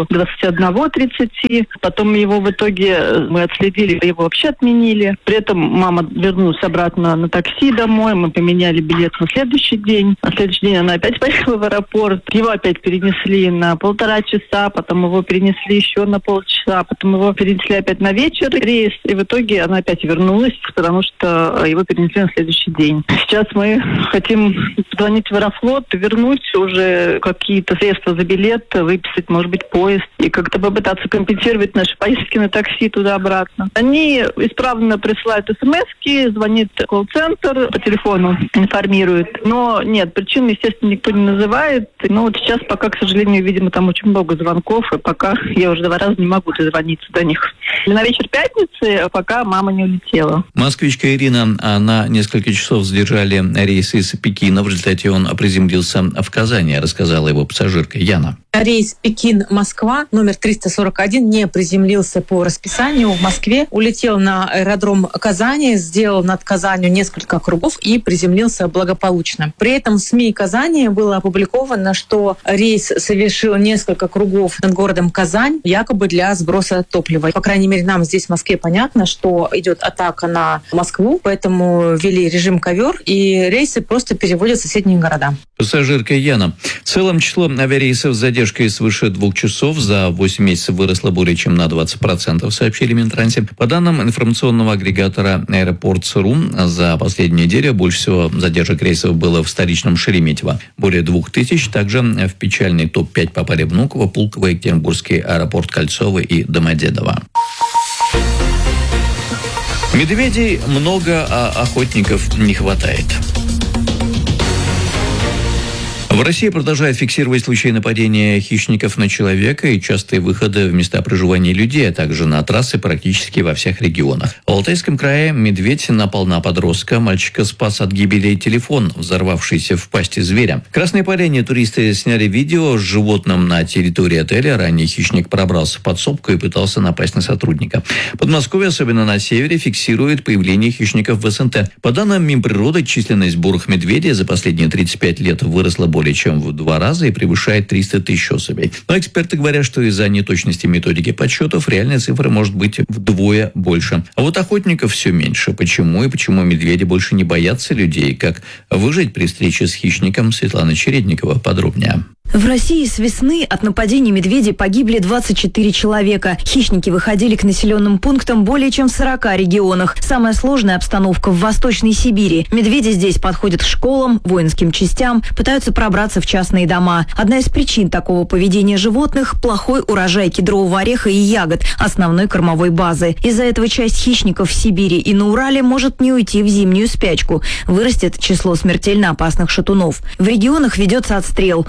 21:30. Потом его в итоге мы отследили, его вообще отменили. При этом мама вернулась обратно на такси домой. Мы поменяли билет на следующий день. На следующий день она опять поехала в аэропорт. Его опять перенесли на 1,5 часа, потом его перенесли еще на полчаса, потом его перенесли опять на вечер рейс. И в итоге она опять вернулась, потому что его перенесли на следующий день. Сейчас мы хотим позвонить в Аэрофлот, вернуть уже какие-то средства за билет, выписать, может быть, поезд, и как-то попытаться компенсировать наши поездки на такси туда-обратно. Они исправно присылают смс-ки, звонит колл-центр, по телефону информирует. Но нет, причин, естественно, никто не называет. Но вот сейчас пока, к сожалению, видимо, там очень много звонков, и пока я уже 2 раза не могу дозвониться до них. На вечер пятницы, пока мама не улетела. Москвичка Ирина, на несколько часов задержали рейс из Пекина. В результате он приземлился в Казани, рассказала его пассажирка Яна. Рейс Пекин-Москва номер 341 не приземлился по расписанию в Москве. Улетел на аэродром Казани, сделал над Казанью несколько кругов и приземлился благополучно. При этом в СМИ Казани было опубликовано, что рейс совершил несколько кругов над городом Казань, якобы для сброса топлива. По крайней мере, нам здесь в Москве понятно, что идет атака на Москву, поэтому ввели режим ковер, и рейсы просто переводят в соседние города. Пассажирка Яна. В целом число авиарейсов с задержкой свыше 2 часов за 8 месяцев выросло более чем на 20%, сообщили Минтрансе. По данным информационного агрегатора Airports.ru, за последнюю неделю больше всего задержек рейсов было в столичном Шереметьево. Более 2000. Также в печальный топ-5 попали Внуково, Пулково, Екатеринбургский аэропорт Кольцово и Домодедово. Медведей много, а охотников не хватает. В России продолжают фиксировать случаи нападения хищников на человека и частые выходы в места проживания людей, а также на трассы практически во всех регионах. В Алтайском крае медведь напал на подростка. Мальчика спас от гибели телефон, взорвавшийся в пасти зверя. В Красной Поляне туристы сняли видео с животным на территории отеля. Ранее хищник пробрался в подсобку и пытался напасть на сотрудника. Подмосковье, особенно на севере, фиксирует появление хищников в СНТ. По данным Минприроды, численность бурых медведей за последние 35 лет выросла более чем в 2 раза и превышает 300 тысяч особей. Но эксперты говорят, что из-за неточности методики подсчетов реальная цифра может быть вдвое больше. А вот охотников все меньше. Почему и почему медведи больше не боятся людей? Как выжить при встрече с хищником? Светлана Чередникова подробнее. В России с весны от нападений медведей погибли 24 человека. Хищники выходили к населенным пунктам более чем в 40 регионах. Самая сложная обстановка в Восточной Сибири. Медведи здесь подходят к школам, воинским частям, пытаются пробраться в частные дома. Одна из причин такого поведения животных – плохой урожай кедрового ореха и ягод, основной кормовой базы. Из-за этого часть хищников в Сибири и на Урале может не уйти в зимнюю спячку. Вырастет число смертельно опасных шатунов. В регионах ведется отстрел. Почти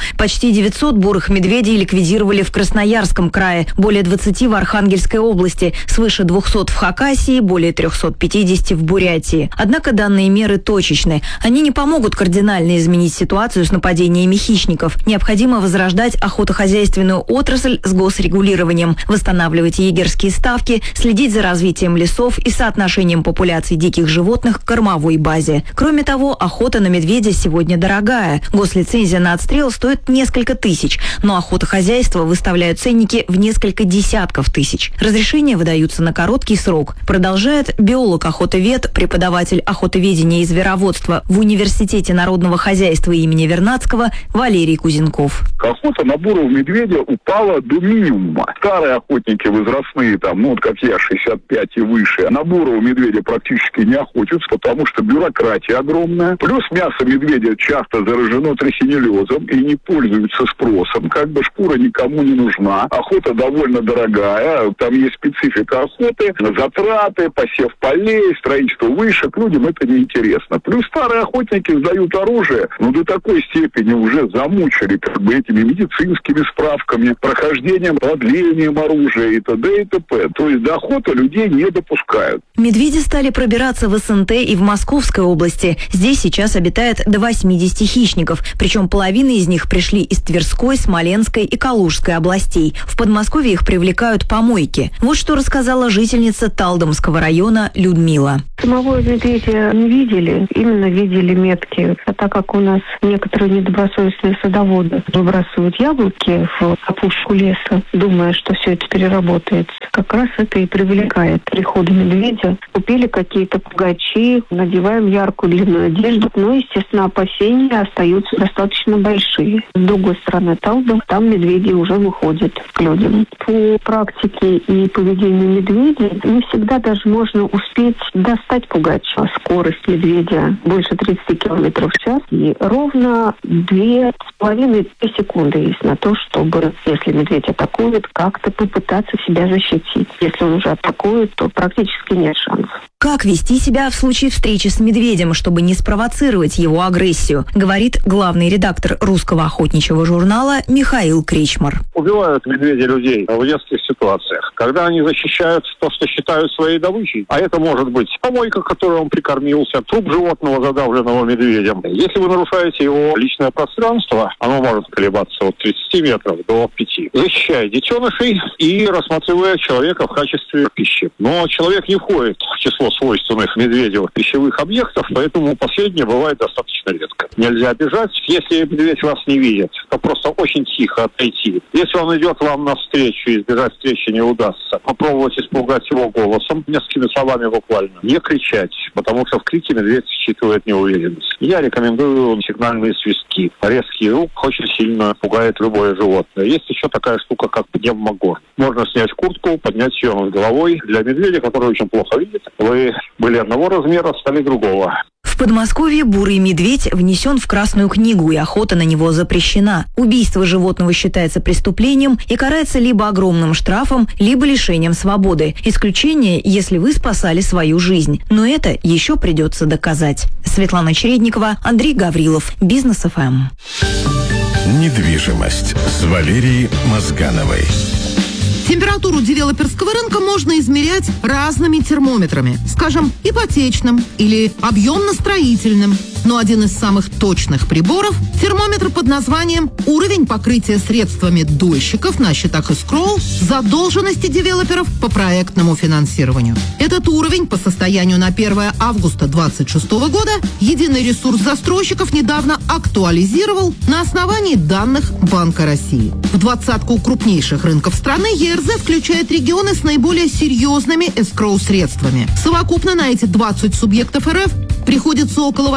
Почти 900 бурых медведей ликвидировали в Красноярском крае, более 20 в Архангельской области, свыше 200 в Хакасии, более 350 в Бурятии. Однако данные меры точечны. Они не помогут кардинально изменить ситуацию с нападениями хищников. Необходимо возрождать охотохозяйственную отрасль с госрегулированием, восстанавливать егерские ставки, следить за развитием лесов и соотношением популяций диких животных к кормовой базе. Кроме того, охота на медведя сегодня дорогая. Гослицензия на отстрел стоит несколько тысяч, но охотохозяйства выставляют ценники в несколько десятков тысяч. Разрешения выдаются на короткий срок. Продолжает биолог-охотовед, преподаватель охотоведения и звероводства в Университете народного хозяйства имени Вернадского Валерий Кузенков. Охота на бурого медведя упала до минимума. Старые охотники возрастные, как я, 65 и выше, на бурого медведя практически не охотятся, потому что бюрократия огромная. Плюс мясо медведя часто заражено трихинеллезом и не пользуется спросом. Шкура никому не нужна. Охота довольно дорогая. Там есть специфика охоты, затраты, посев полей, строительство вышек. Людям это неинтересно. Плюс старые охотники сдают оружие, до такой степени уже замучили этими медицинскими справками, прохождением, продлением оружия и т.д. и т.п. То есть до охоты людей не допускают. Медведи стали пробираться в СНТ и в Московской области. Здесь сейчас обитает до 80 хищников, причем половина из них пришли из Тверской, Смоленской и Калужской областей. В Подмосковье их привлекают помойки. Вот что рассказала жительница Талдомского района Людмила. Самого медведя не видели, именно видели метки. А так как у нас некоторые недобросовестные садоводы выбрасывают яблоки в опушку леса, думая, что все это переработается, как раз это и привлекает приходу медведя. Купили какие-то пугачи, надеваем яркую длинную одежду, но, естественно, опасения остаются достаточно большие. С другой стороны Талдом, там медведи уже выходят к людям. По практике и поведению медведей не всегда даже можно успеть достать пугача. Скорость медведя больше 30 км в час, и ровно 2,5 секунды есть на то, чтобы, если медведь атакует, как-то попытаться себя защитить. Если он уже атакует, то практически нет шансов. Как вести себя в случае встречи с медведем, чтобы не спровоцировать его агрессию, говорит главный редактор русского охотничьего журнала Михаил Кречмар. Убивают медведи людей в нескольких ситуациях. Когда они защищают то, что считают своей добычей, а это может быть помойка, которой он прикормился, труп животного, задавленного медведем. Если вы нарушаете его личное пространство, оно может колебаться от 30 метров до 5. Защищая детенышей и рассматривая человека в качестве пищи. Но человек не входит в число свойственных медведю пищевых объектов, поэтому последнее бывает достаточно редко. Нельзя бежать. Если медведь вас не видит, то просто очень тихо отойти. Если он идет вам навстречу, избежать встречи не удастся, попробовать испугать его голосом, несколькими словами буквально. Не кричать, потому что в крике медведь считывает неуверенность. Я рекомендую сигнальные свистки. Резкий звук очень сильно пугает любое животное. Есть еще такая штука, как пневмогон. Можно снять куртку, поднять ее над головой. Для медведя, который очень плохо видит, вы были одного размера, стали другого. В Подмосковье бурый медведь внесен в Красную книгу, и охота на него запрещена. Убийство животного считается преступлением и карается либо огромным штрафом, либо лишением свободы. Исключение, если вы спасали свою жизнь. Но это еще придется доказать. Светлана Чередникова, Андрей Гаврилов, Бизнес ФМ. Недвижимость с Валерией Мозгановой. Температуру девелоперского рынка можно измерять разными термометрами, скажем, ипотечным или объемно-строительным. Но один из самых точных приборов – термометр под названием «Уровень покрытия средствами дольщиков на счетах эскроу задолженности девелоперов по проектному финансированию». Этот уровень по состоянию на 1 августа 2026 года единый ресурс застройщиков недавно актуализировал на основании данных Банка России. В двадцатку крупнейших рынков страны ЕРЗ включает регионы с наиболее серьезными эскроу-средствами. Совокупно на эти 20 субъектов РФ приходится около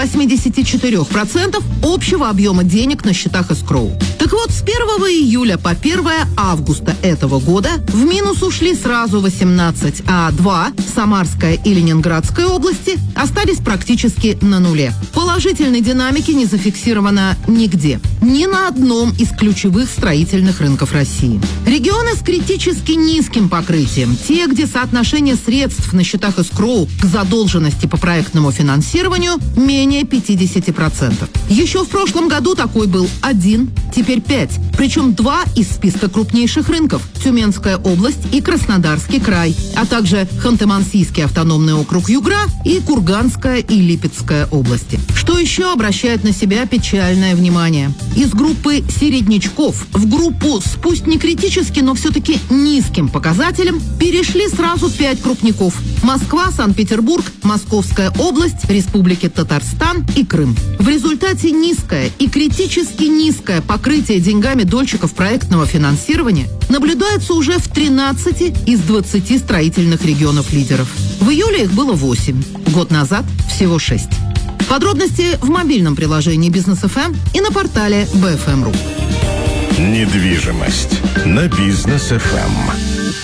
84% общего объема денег на счетах эскроу. Так вот, с 1 июля по 1 августа этого года в минус ушли сразу 18, а 2, Самарская и Ленинградская области, остались практически на нуле. Положительной динамики не зафиксировано нигде. Ни на одном из ключевых строительных рынков России. Регионы с критически низким покрытием, те, где соотношение средств на счетах эскроу к задолженности по проектному финансированию менее 50%. Еще в прошлом году такой был 1, теперь 5. Причем 2 из списка крупнейших рынков – Тюменская область и Краснодарский край, а также Ханты-Мансийский автономный округ Югра и Курганская и Липецкая области. Что еще обращает на себя печальное внимание? Из группы середнячков в группу с пусть не критически, но все-таки низким показателем перешли сразу 5 крупников – Москва, Санкт-Петербург, Московская область, Республики Татарстан и Крым. В результате низкое и критически низкое покрытие деньгами дольщиков проектного финансирования наблюдается уже в 13 из 20 строительных регионов-лидеров. В июле их было 8, год назад всего 6. Подробности в мобильном приложении Бизнес ФМ и на портале BFM.ru. Недвижимость на Бизнес ФМ.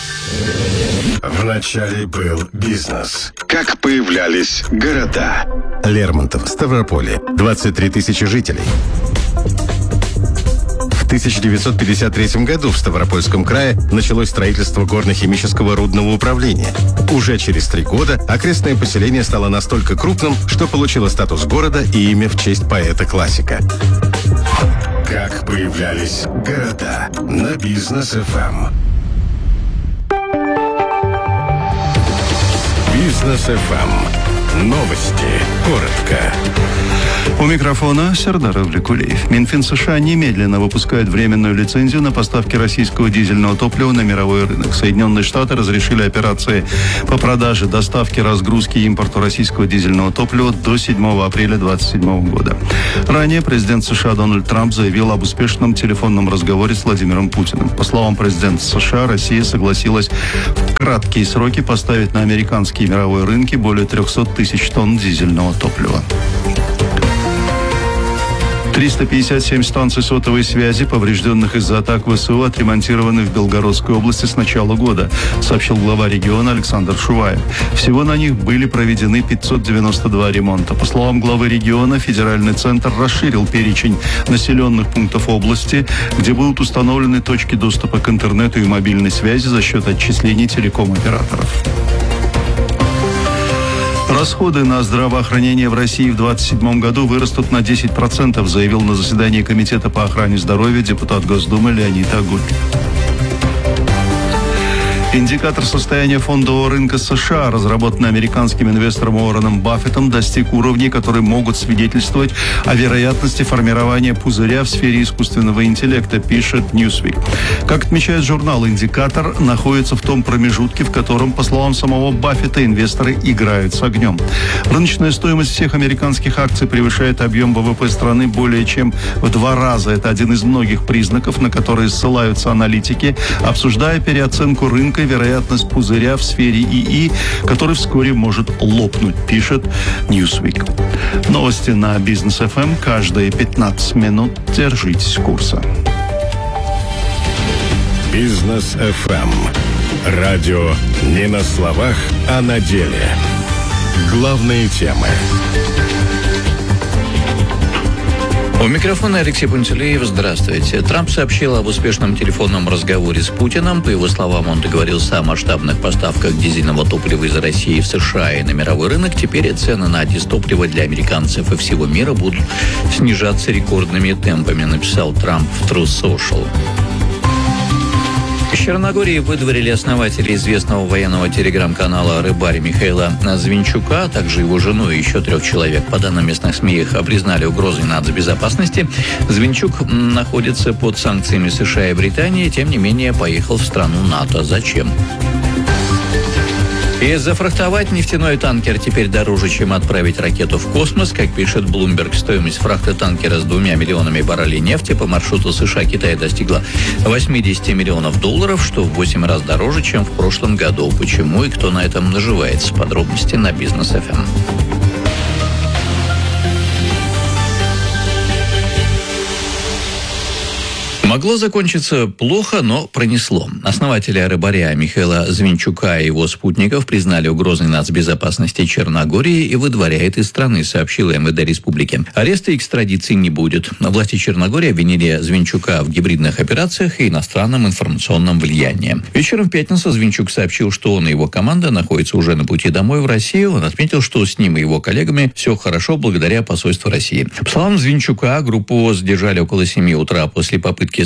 Вначале был бизнес. Как появлялись города. Лермонтов, Ставрополе, 23 тысячи жителей. В 1953 году в Ставропольском крае началось строительство горно-химического рудного управления. Уже через 3 года окрестное поселение стало настолько крупным, что получило статус города и имя в честь поэта-классика. Как появлялись города на Бизнес ФМ. Бизнес ФМ. Новости. Коротко. У микрофона Сердар Авликулеев. Минфин США немедленно выпускает временную лицензию на поставки российского дизельного топлива на мировой рынок. Соединенные Штаты разрешили операции по продаже, доставке, разгрузке и импорту российского дизельного топлива до 7 апреля 2027 года. Ранее президент США Дональд Трамп заявил об успешном телефонном разговоре с Владимиром Путиным. По словам президента США, Россия согласилась в краткие сроки поставить на американские и мировые рынки более 300 тысяч тонн дизельного топлива. 357 станций сотовой связи, поврежденных из-за атак ВСУ, отремонтированы в Белгородской области с начала года, сообщил глава региона Александр Шуваев. Всего на них были проведены 592 ремонта. По словам главы региона, федеральный центр расширил перечень населенных пунктов области, где будут установлены точки доступа к интернету и мобильной связи за счет отчислений телеком-операторов. Расходы на здравоохранение в России в 2027 году вырастут на 10%, заявил на заседании Комитета по охране здоровья депутат Госдумы Леонид Агуль. Индикатор состояния фондового рынка США, разработанный американским инвестором Уорреном Баффетом, достиг уровней, которые могут свидетельствовать о вероятности формирования пузыря в сфере искусственного интеллекта, пишет Newsweek. Как отмечает журнал, индикатор находится в том промежутке, в котором, по словам самого Баффета, инвесторы играют с огнем. Рыночная стоимость всех американских акций превышает объем ВВП страны более чем в 2 раза. Это один из многих признаков, на которые ссылаются аналитики, обсуждая переоценку рынка и вероятность пузыря в сфере ИИ, который вскоре может лопнуть, пишет Newsweek. Новости на Бизнес ФМ каждые 15 минут. Держитесь курса. Бизнес ФМ. Радио не на словах, а на деле. Главные темы. У микрофона Алексей Пантелеев. Здравствуйте. Трамп сообщил об успешном телефонном разговоре с Путиным. По его словам, он договорился о масштабных поставках дизельного топлива из России в США и на мировой рынок. Теперь цены на дистопливо для американцев и всего мира будут снижаться рекордными темпами, написал Трамп в Truth Social. В Черногории выдворили основателя известного военного телеграм-канала «Рыбарь» Михаила Звинчука, а также его жену и еще 3 человек. По данным местных СМИ, их признали угрозой нацбезопасности. Звинчук находится под санкциями США и Британии, тем не менее поехал в страну НАТО. Зачем? И зафрахтовать нефтяной танкер теперь дороже, чем отправить ракету в космос. Как пишет Bloomberg, стоимость фрахта танкера с 2 миллионами баррелей нефти по маршруту США-Китай достигла $80 миллионов, что в 8 раз дороже, чем в прошлом году. Почему и кто на этом наживается? Подробности на Бизнес ФМ. Могло закончиться плохо, но пронесло. Основателя «Рыбаря» Михаила Звинчука и его спутников признали угрозой нацбезопасности Черногории и выдворяет из страны, сообщила МВД республики. Ареста и экстрадиции не будет. Власти Черногории обвинили Звинчука в гибридных операциях и иностранном информационном влиянии. Вечером в пятницу Звинчук сообщил, что он и его команда находятся уже на пути домой в Россию. Он отметил, что с ним и его коллегами все хорошо благодаря посольству России. По словам Звинчука, группу задержали около 7 утра после попытки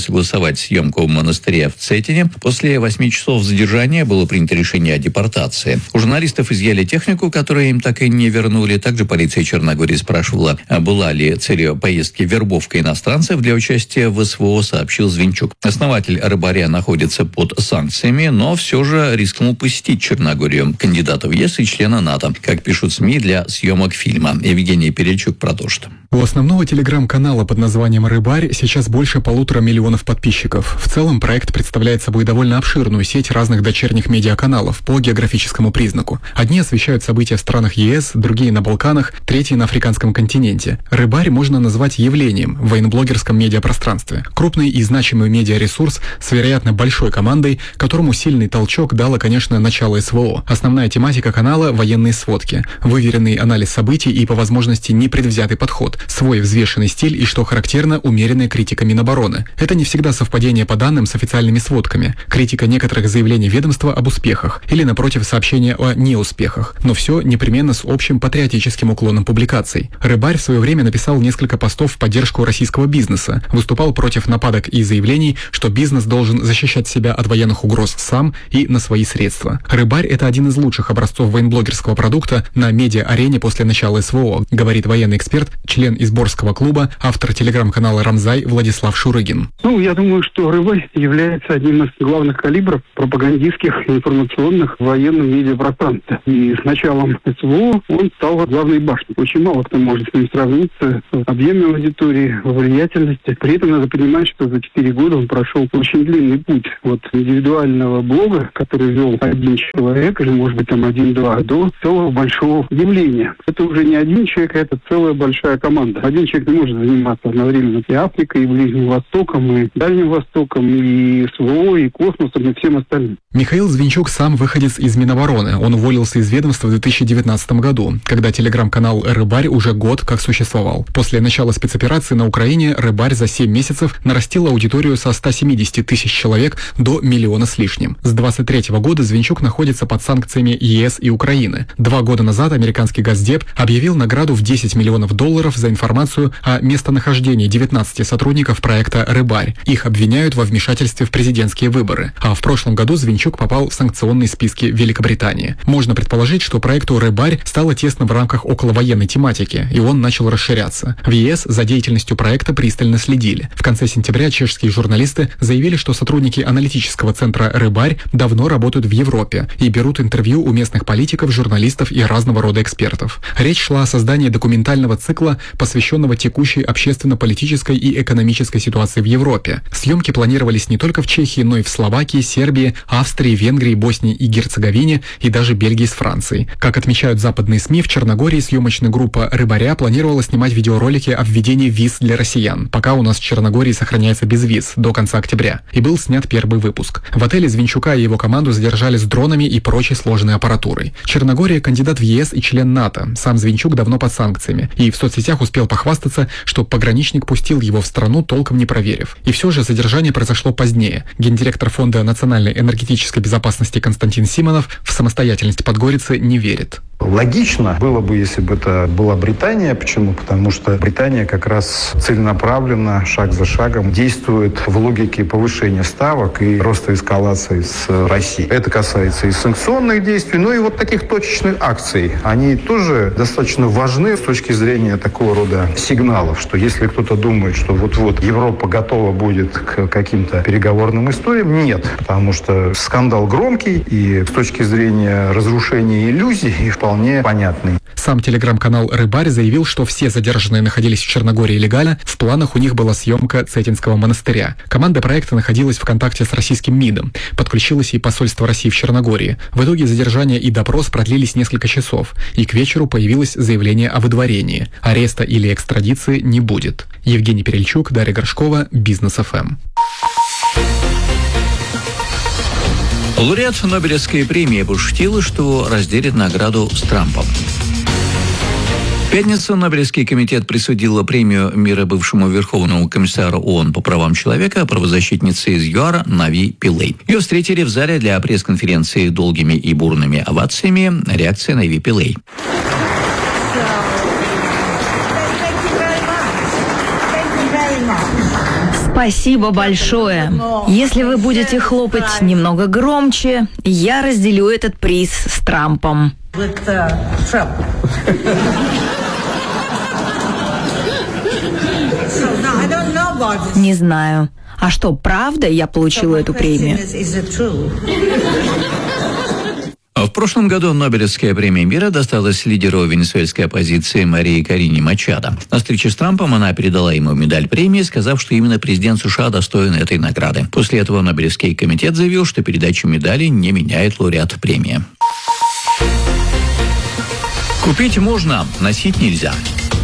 согласовать съемку в монастыре в Цетине. После 8 часов задержания было принято решение о депортации. У журналистов изъяли технику, которую им так и не вернули. Также полиция Черногории спрашивала, была ли целью поездки вербовка иностранцев для участия в СВО, сообщил Звинчук. Основатель «Рыбаря» находится под санкциями, но все же рискнул посетить Черногорию. Кандидата в ЕС и члена НАТО, как пишут СМИ, для съемок фильма. Евгений Перельчук продолжит. У основного телеграм-канала под названием «Рыбарь» сейчас больше 1,5 миллиона подписчиков. В целом проект представляет собой довольно обширную сеть разных дочерних медиаканалов по географическому признаку. Одни освещают события в странах ЕС, другие на Балканах, третьи на африканском континенте. «Рыбарь» можно назвать явлением в военноблогерском медиапространстве. Крупный и значимый медиаресурс с вероятно большой командой, которому сильный толчок дало, конечно, начало СВО. Основная тематика канала – военные сводки, выверенный анализ событий и, по возможности, непредвзятый подход, свой взвешенный стиль и, что характерно, умеренная критика Минобороны. Это не всегда совпадение по данным с официальными сводками, критика некоторых заявлений ведомства об успехах или, напротив, сообщения о неуспехах, но все непременно с общим патриотическим уклоном публикаций. «Рыбарь» в свое время написал несколько постов в поддержку российского бизнеса, выступал против нападок и заявлений, что бизнес должен защищать себя от военных угроз сам и на свои средства. «Рыбарь» — это один из лучших образцов военблогерского продукта на медиа-арене после начала СВО, говорит военный эксперт, член Изборского клуба, автор телеграм-канала «Рамзай» Владислав Шурыгин. Я думаю, что «Рыбарь» является одним из главных калибров пропагандистских и информационных в военном медиапространстве. И с началом СВО он стал главной башней. Очень мало кто может с ним сравниться в объеме аудитории, в влиятельности. При этом надо понимать, что за 4 года он прошел очень длинный путь от индивидуального блога, который вел один человек, или, может быть, там 1-2, до целого большого явления. Это уже не один человек, это целая большая команда. Один человек не может заниматься одновременно и Африкой, и Ближним Востоком, и Дальним Востоком, и СВО, и космосом, и всем остальным. Михаил Звинчук сам выходец из Минобороны. Он уволился из ведомства в 2019 году, когда телеграм-канал «Рыбарь» уже год как существовал. После начала спецоперации на Украине «Рыбарь» за 7 месяцев нарастил аудиторию со 170 тысяч человек до 1 миллиона с лишним. С 23 года Звинчук находится под санкциями ЕС и Украины. 2 года назад американский Госдеп объявил награду в $10 миллионов за информацию о местонахождении 19 сотрудников проекта «Рыбарь». Их обвиняют во вмешательстве в президентские выборы. А в прошлом году Звинчук попал в санкционные списки Великобритании. Можно предположить, что проекту «Рыбарь» стало тесно в рамках околовоенной тематики, и он начал расширяться. В ЕС за деятельностью проекта пристально следили. В конце сентября чешские журналисты заявили, что сотрудники аналитического центра «Рыбарь» давно работают в Европе и берут интервью у местных политиков, журналистов и разного рода экспертов. Речь шла о создании документального цикла, посвященного текущей общественно-политической и экономической ситуации в Европе. Съемки планировались не только в Чехии, но и в Словакии, Сербии, Австрии, Венгрии, Боснии и Герцеговине и даже Бельгии с Францией. Как отмечают западные СМИ, в Черногории съемочная группа «Рыбаря» планировала снимать видеоролики о введении виз для россиян, пока у нас в Черногории сохраняется без виз до конца октября. И был снят первый выпуск. В отеле Звинчука и его команду задержали с дронами и прочей сложной аппаратурой. Черногория – кандидат в ЕС и член НАТО. Сам Звинчук давно под санкциями. И в соцсетях успел похвастаться, что пограничник пустил его в страну, толком не проверив. И все же задержание произошло позднее. Гендиректор Фонда национальной энергетической безопасности Константин Симонов в самостоятельность Подгорицы не верит. Логично было бы, если бы это была Британия. Почему? Потому что Британия как раз целенаправленно, шаг за шагом действует в логике повышения ставок и роста эскалации с Россией. Это касается и санкционных действий, но и вот таких точечных акций. Они тоже достаточно важны с точки зрения такого рода сигналов, что если кто-то думает, что вот-вот Европа готова будет к каким-то переговорным историям, нет. Потому что скандал громкий и с точки зрения разрушения иллюзий и вполне понятный. Сам телеграм-канал «Рыбарь» заявил, что все задержанные находились в Черногории легально, в планах у них была съемка Цетинского монастыря. Команда проекта находилась в контакте с российским МИДом, подключилось и посольство России в Черногории. В итоге задержание и допрос продлились несколько часов, и к вечеру появилось заявление о выдворении. Ареста или экстрадиции не будет. Евгений Перельчук, Дарья Горшкова, Бизнес ФМ. Лауреат Нобелевской премии пошутил, что разделит награду с Трампом. В пятницу Нобелевский комитет присудил премию мира бывшему Верховному комиссару ООН по правам человека, правозащитнице из ЮАР Нави Пиллей. Ее встретили в зале для пресс-конференции долгими и бурными овациями. Реакция Нави Пиллей. Спасибо большое. Если вы будете хлопать немного громче, я разделю этот приз с Трампом. Не знаю. А что, правда я получила эту премию? В прошлом году Нобелевская премия мира досталась лидеру венесуэльской оппозиции Марии Корине Мачадо. На встрече с Трампом она передала ему медаль премии, сказав, что именно президент США достоин этой награды. После этого Нобелевский комитет заявил, что передача медали не меняет лауреат премии. Купить можно, носить нельзя.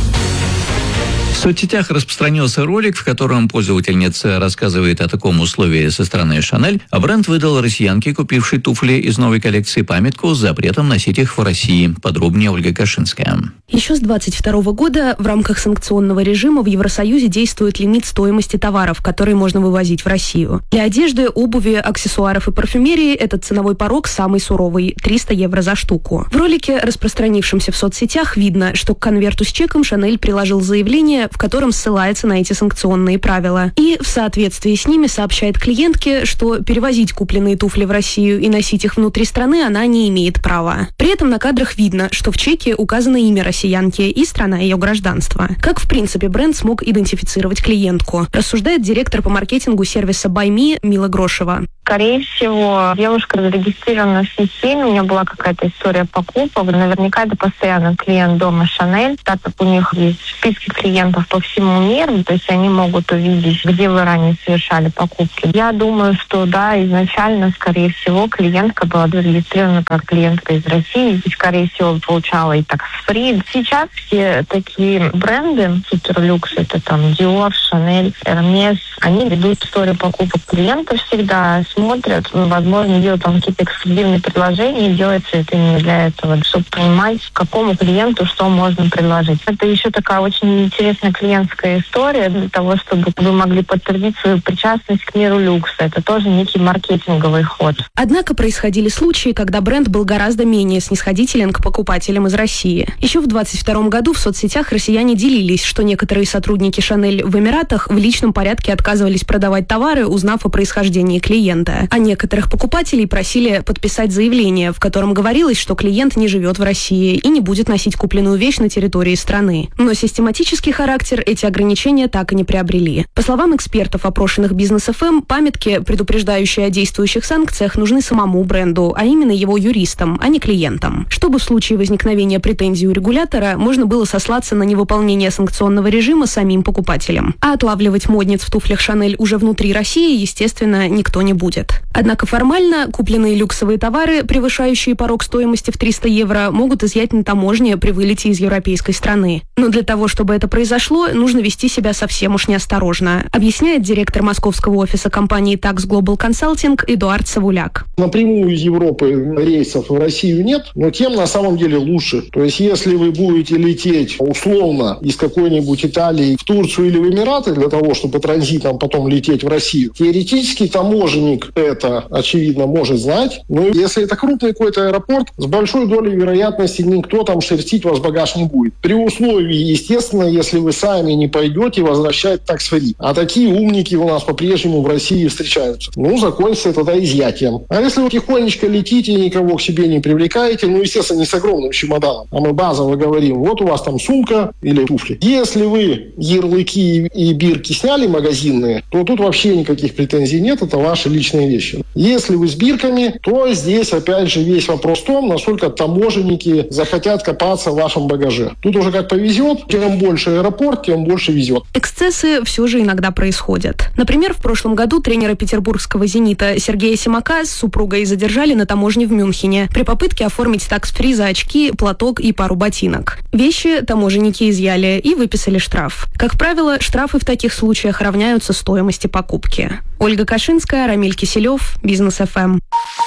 В соцсетях распространился ролик, в котором пользовательница рассказывает о таком условии со стороны Шанель, а бренд выдал россиянке, купившей туфли из новой коллекции, памятку с запретом носить их в России. Подробнее Ольга Кашинская. Еще с 2022 года в рамках санкционного режима в Евросоюзе действует лимит стоимости товаров, которые можно вывозить в Россию. Для одежды, обуви, аксессуаров и парфюмерии этот ценовой порог самый суровый – 300 евро за штуку. В ролике, распространившемся в соцсетях, видно, что к конверту с чеком Шанель приложил заявление, в котором ссылается на эти санкционные правила. И в соответствии с ними сообщает клиентке, что перевозить купленные туфли в Россию и носить их внутри страны она не имеет права. При этом на кадрах видно, что в чеке указано имя россиянки и страна ее гражданства. Как, в принципе, бренд смог идентифицировать клиентку, рассуждает директор по маркетингу сервиса Buy Me Мила Грошева. Скорее всего, девушка зарегистрирована в системе, у нее была какая-то история покупок. Наверняка это постоянно клиент дома Шанель, так как у них есть списки клиентов по всему миру, то есть они могут увидеть, где вы ранее совершали покупки. Я думаю, что да, изначально, скорее всего, клиентка была зарегистрирована как клиентка из России, и, скорее всего, получала и такс-фри. Сейчас все такие бренды, суперлюкс, это там Dior, Chanel, Hermes, они ведут историю покупок клиентов всегда, смотрят, возможно, делают там какие-то эксклюзивные предложения, и делается это именно для этого, чтобы понимать, какому клиенту что можно предложить. Это еще такая очень интересная клиентская история для того, чтобы вы могли подтвердить свою причастность к миру люкса. Это тоже некий маркетинговый ход. Однако происходили случаи, когда бренд был гораздо менее снисходителен к покупателям из России. Еще в 2022 году в соцсетях россияне делились, что некоторые сотрудники Шанель в Эмиратах в личном порядке отказывались продавать товары, узнав о происхождении клиента. А некоторых покупателей просили подписать заявление, в котором говорилось, что клиент не живет в России и не будет носить купленную вещь на территории страны. Но систематический характер эти ограничения так и не приобрели. По словам экспертов, опрошенных Бизнес.ФМ, памятки, предупреждающие о действующих санкциях, нужны самому бренду, а именно его юристам, а не клиентам. Чтобы в случае возникновения претензий у регулятора можно было сослаться на невыполнение санкционного режима самим покупателям. А отлавливать модниц в туфлях Шанель уже внутри России, естественно, никто не будет. Однако формально купленные люксовые товары, превышающие порог стоимости в 300 евро, могут изъять на таможне при вылете из европейской страны. Но для того, чтобы это произошло, нужно вести себя совсем уж неосторожно, объясняет директор московского офиса компании Tax Global Consulting Эдуард Савуляк. Напрямую из Европы рейсов в Россию нет, но тем на самом деле лучше. То есть если вы будете лететь условно из какой-нибудь Италии в Турцию или в Эмираты для того, чтобы транзитом потом лететь в Россию, теоретически таможенник это, очевидно, может знать. Но если это крупный какой-то аэропорт, с большой долей вероятности никто там шерстить ваш багаж не будет. При условии, естественно, если вы сами не пойдете возвращать такс-фри. А такие умники у нас по-прежнему в России встречаются. Закончится тогда изъятием. А если вы тихонечко летите, никого к себе не привлекаете, естественно, не с огромным чемоданом, а мы базово говорим, вот у вас там сумка или туфли. Если вы ярлыки и бирки сняли магазинные, то тут вообще никаких претензий нет, это ваши личные вещи. Если вы с бирками, то здесь опять же весь вопрос в том, насколько таможенники захотят копаться в вашем багаже. Тут уже как повезет, чем больше аэропорт, тем больше везет. Эксцессы все же иногда происходят. Например, в прошлом году тренера петербургского «Зенита» Сергея Симака с супругой задержали на таможне в Мюнхене при попытке оформить такс-фри за очки, платок и пару ботинок. Вещи таможенники изъяли и выписали штраф. Как правило, штрафы в таких случаях равняются стоимости покупки. Ольга Кашинская, Рамиль Киселев, Бизнес.ФМ.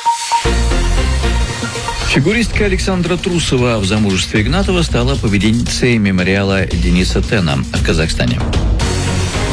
Фигуристка Александра Трусова в замужестве Игнатова стала победительницей мемориала Дениса Тена в Казахстане.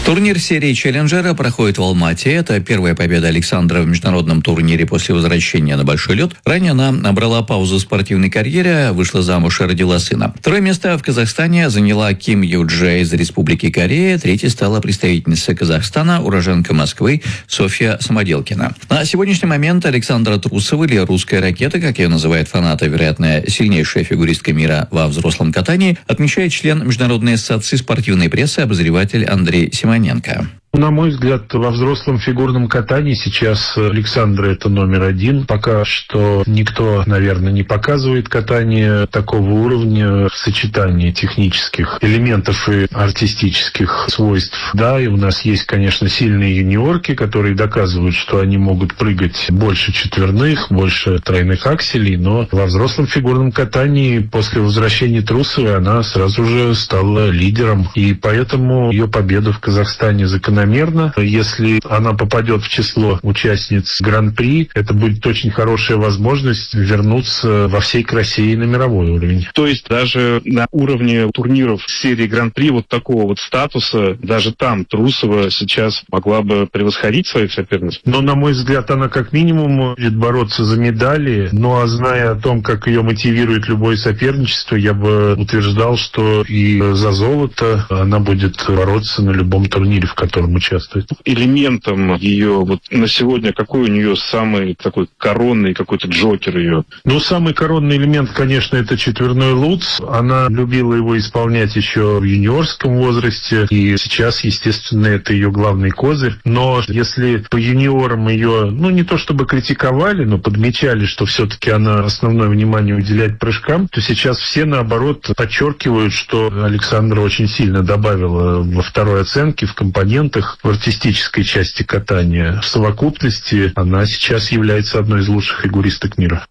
Турнир серии «Челленджера» проходит в Алмате. Это первая победа Александра в международном турнире после возвращения на большой лед. Ранее она набрала паузу в спортивной карьере, вышла замуж и родила сына. Второе место в Казахстане заняла Ким Юджи из Республики Корея. Третьей стала представительница Казахстана, уроженка Москвы Софья Самоделкина. На сегодняшний момент Александра Трусова, или русская ракета, как ее называют фанаты, вероятно, сильнейшая фигуристка мира во взрослом катании, отмечает член Международной ассоциации спортивной прессы, обозреватель Андрей Симоненко. На мой взгляд, во взрослом фигурном катании сейчас Александра это номер один. Пока что никто, наверное, не показывает катание такого уровня в сочетании технических элементов и артистических свойств. Да, и у нас есть, конечно, сильные юниорки, которые доказывают, что они могут прыгать больше четверных, больше тройных акселей, но во взрослом фигурном катании после возвращения Трусовой она сразу же стала лидером. И поэтому ее победа в Казахстане закономерна. Если она попадет в число участниц Гран-при, это будет очень хорошая возможность вернуться во всей красе и на мировой уровень. То есть даже на уровне турниров серии Гран-при вот такого вот статуса, даже там Трусова сейчас могла бы превосходить своих соперниц? Но, на мой взгляд, она как минимум будет бороться за медали. Ну, а зная о том, как ее мотивирует любое соперничество, я бы утверждал, что и за золото она будет бороться на любом турнире, в котором участвует. Элементом ее вот на сегодня, какой у нее самый такой коронный какой-то джокер ее? Ну, самый коронный элемент, конечно, это четверной луц. Она любила его исполнять еще в юниорском возрасте, и сейчас, естественно, это ее главный козырь. Но если по юниорам ее, ну, не то чтобы критиковали, но подмечали, что все-таки она основное внимание уделяет прыжкам, то сейчас все, наоборот, подчеркивают, что Александра очень сильно добавила во второй оценке, в компонентах, в артистической части катания. В совокупности она сейчас является одной из лучших фигуристок мира.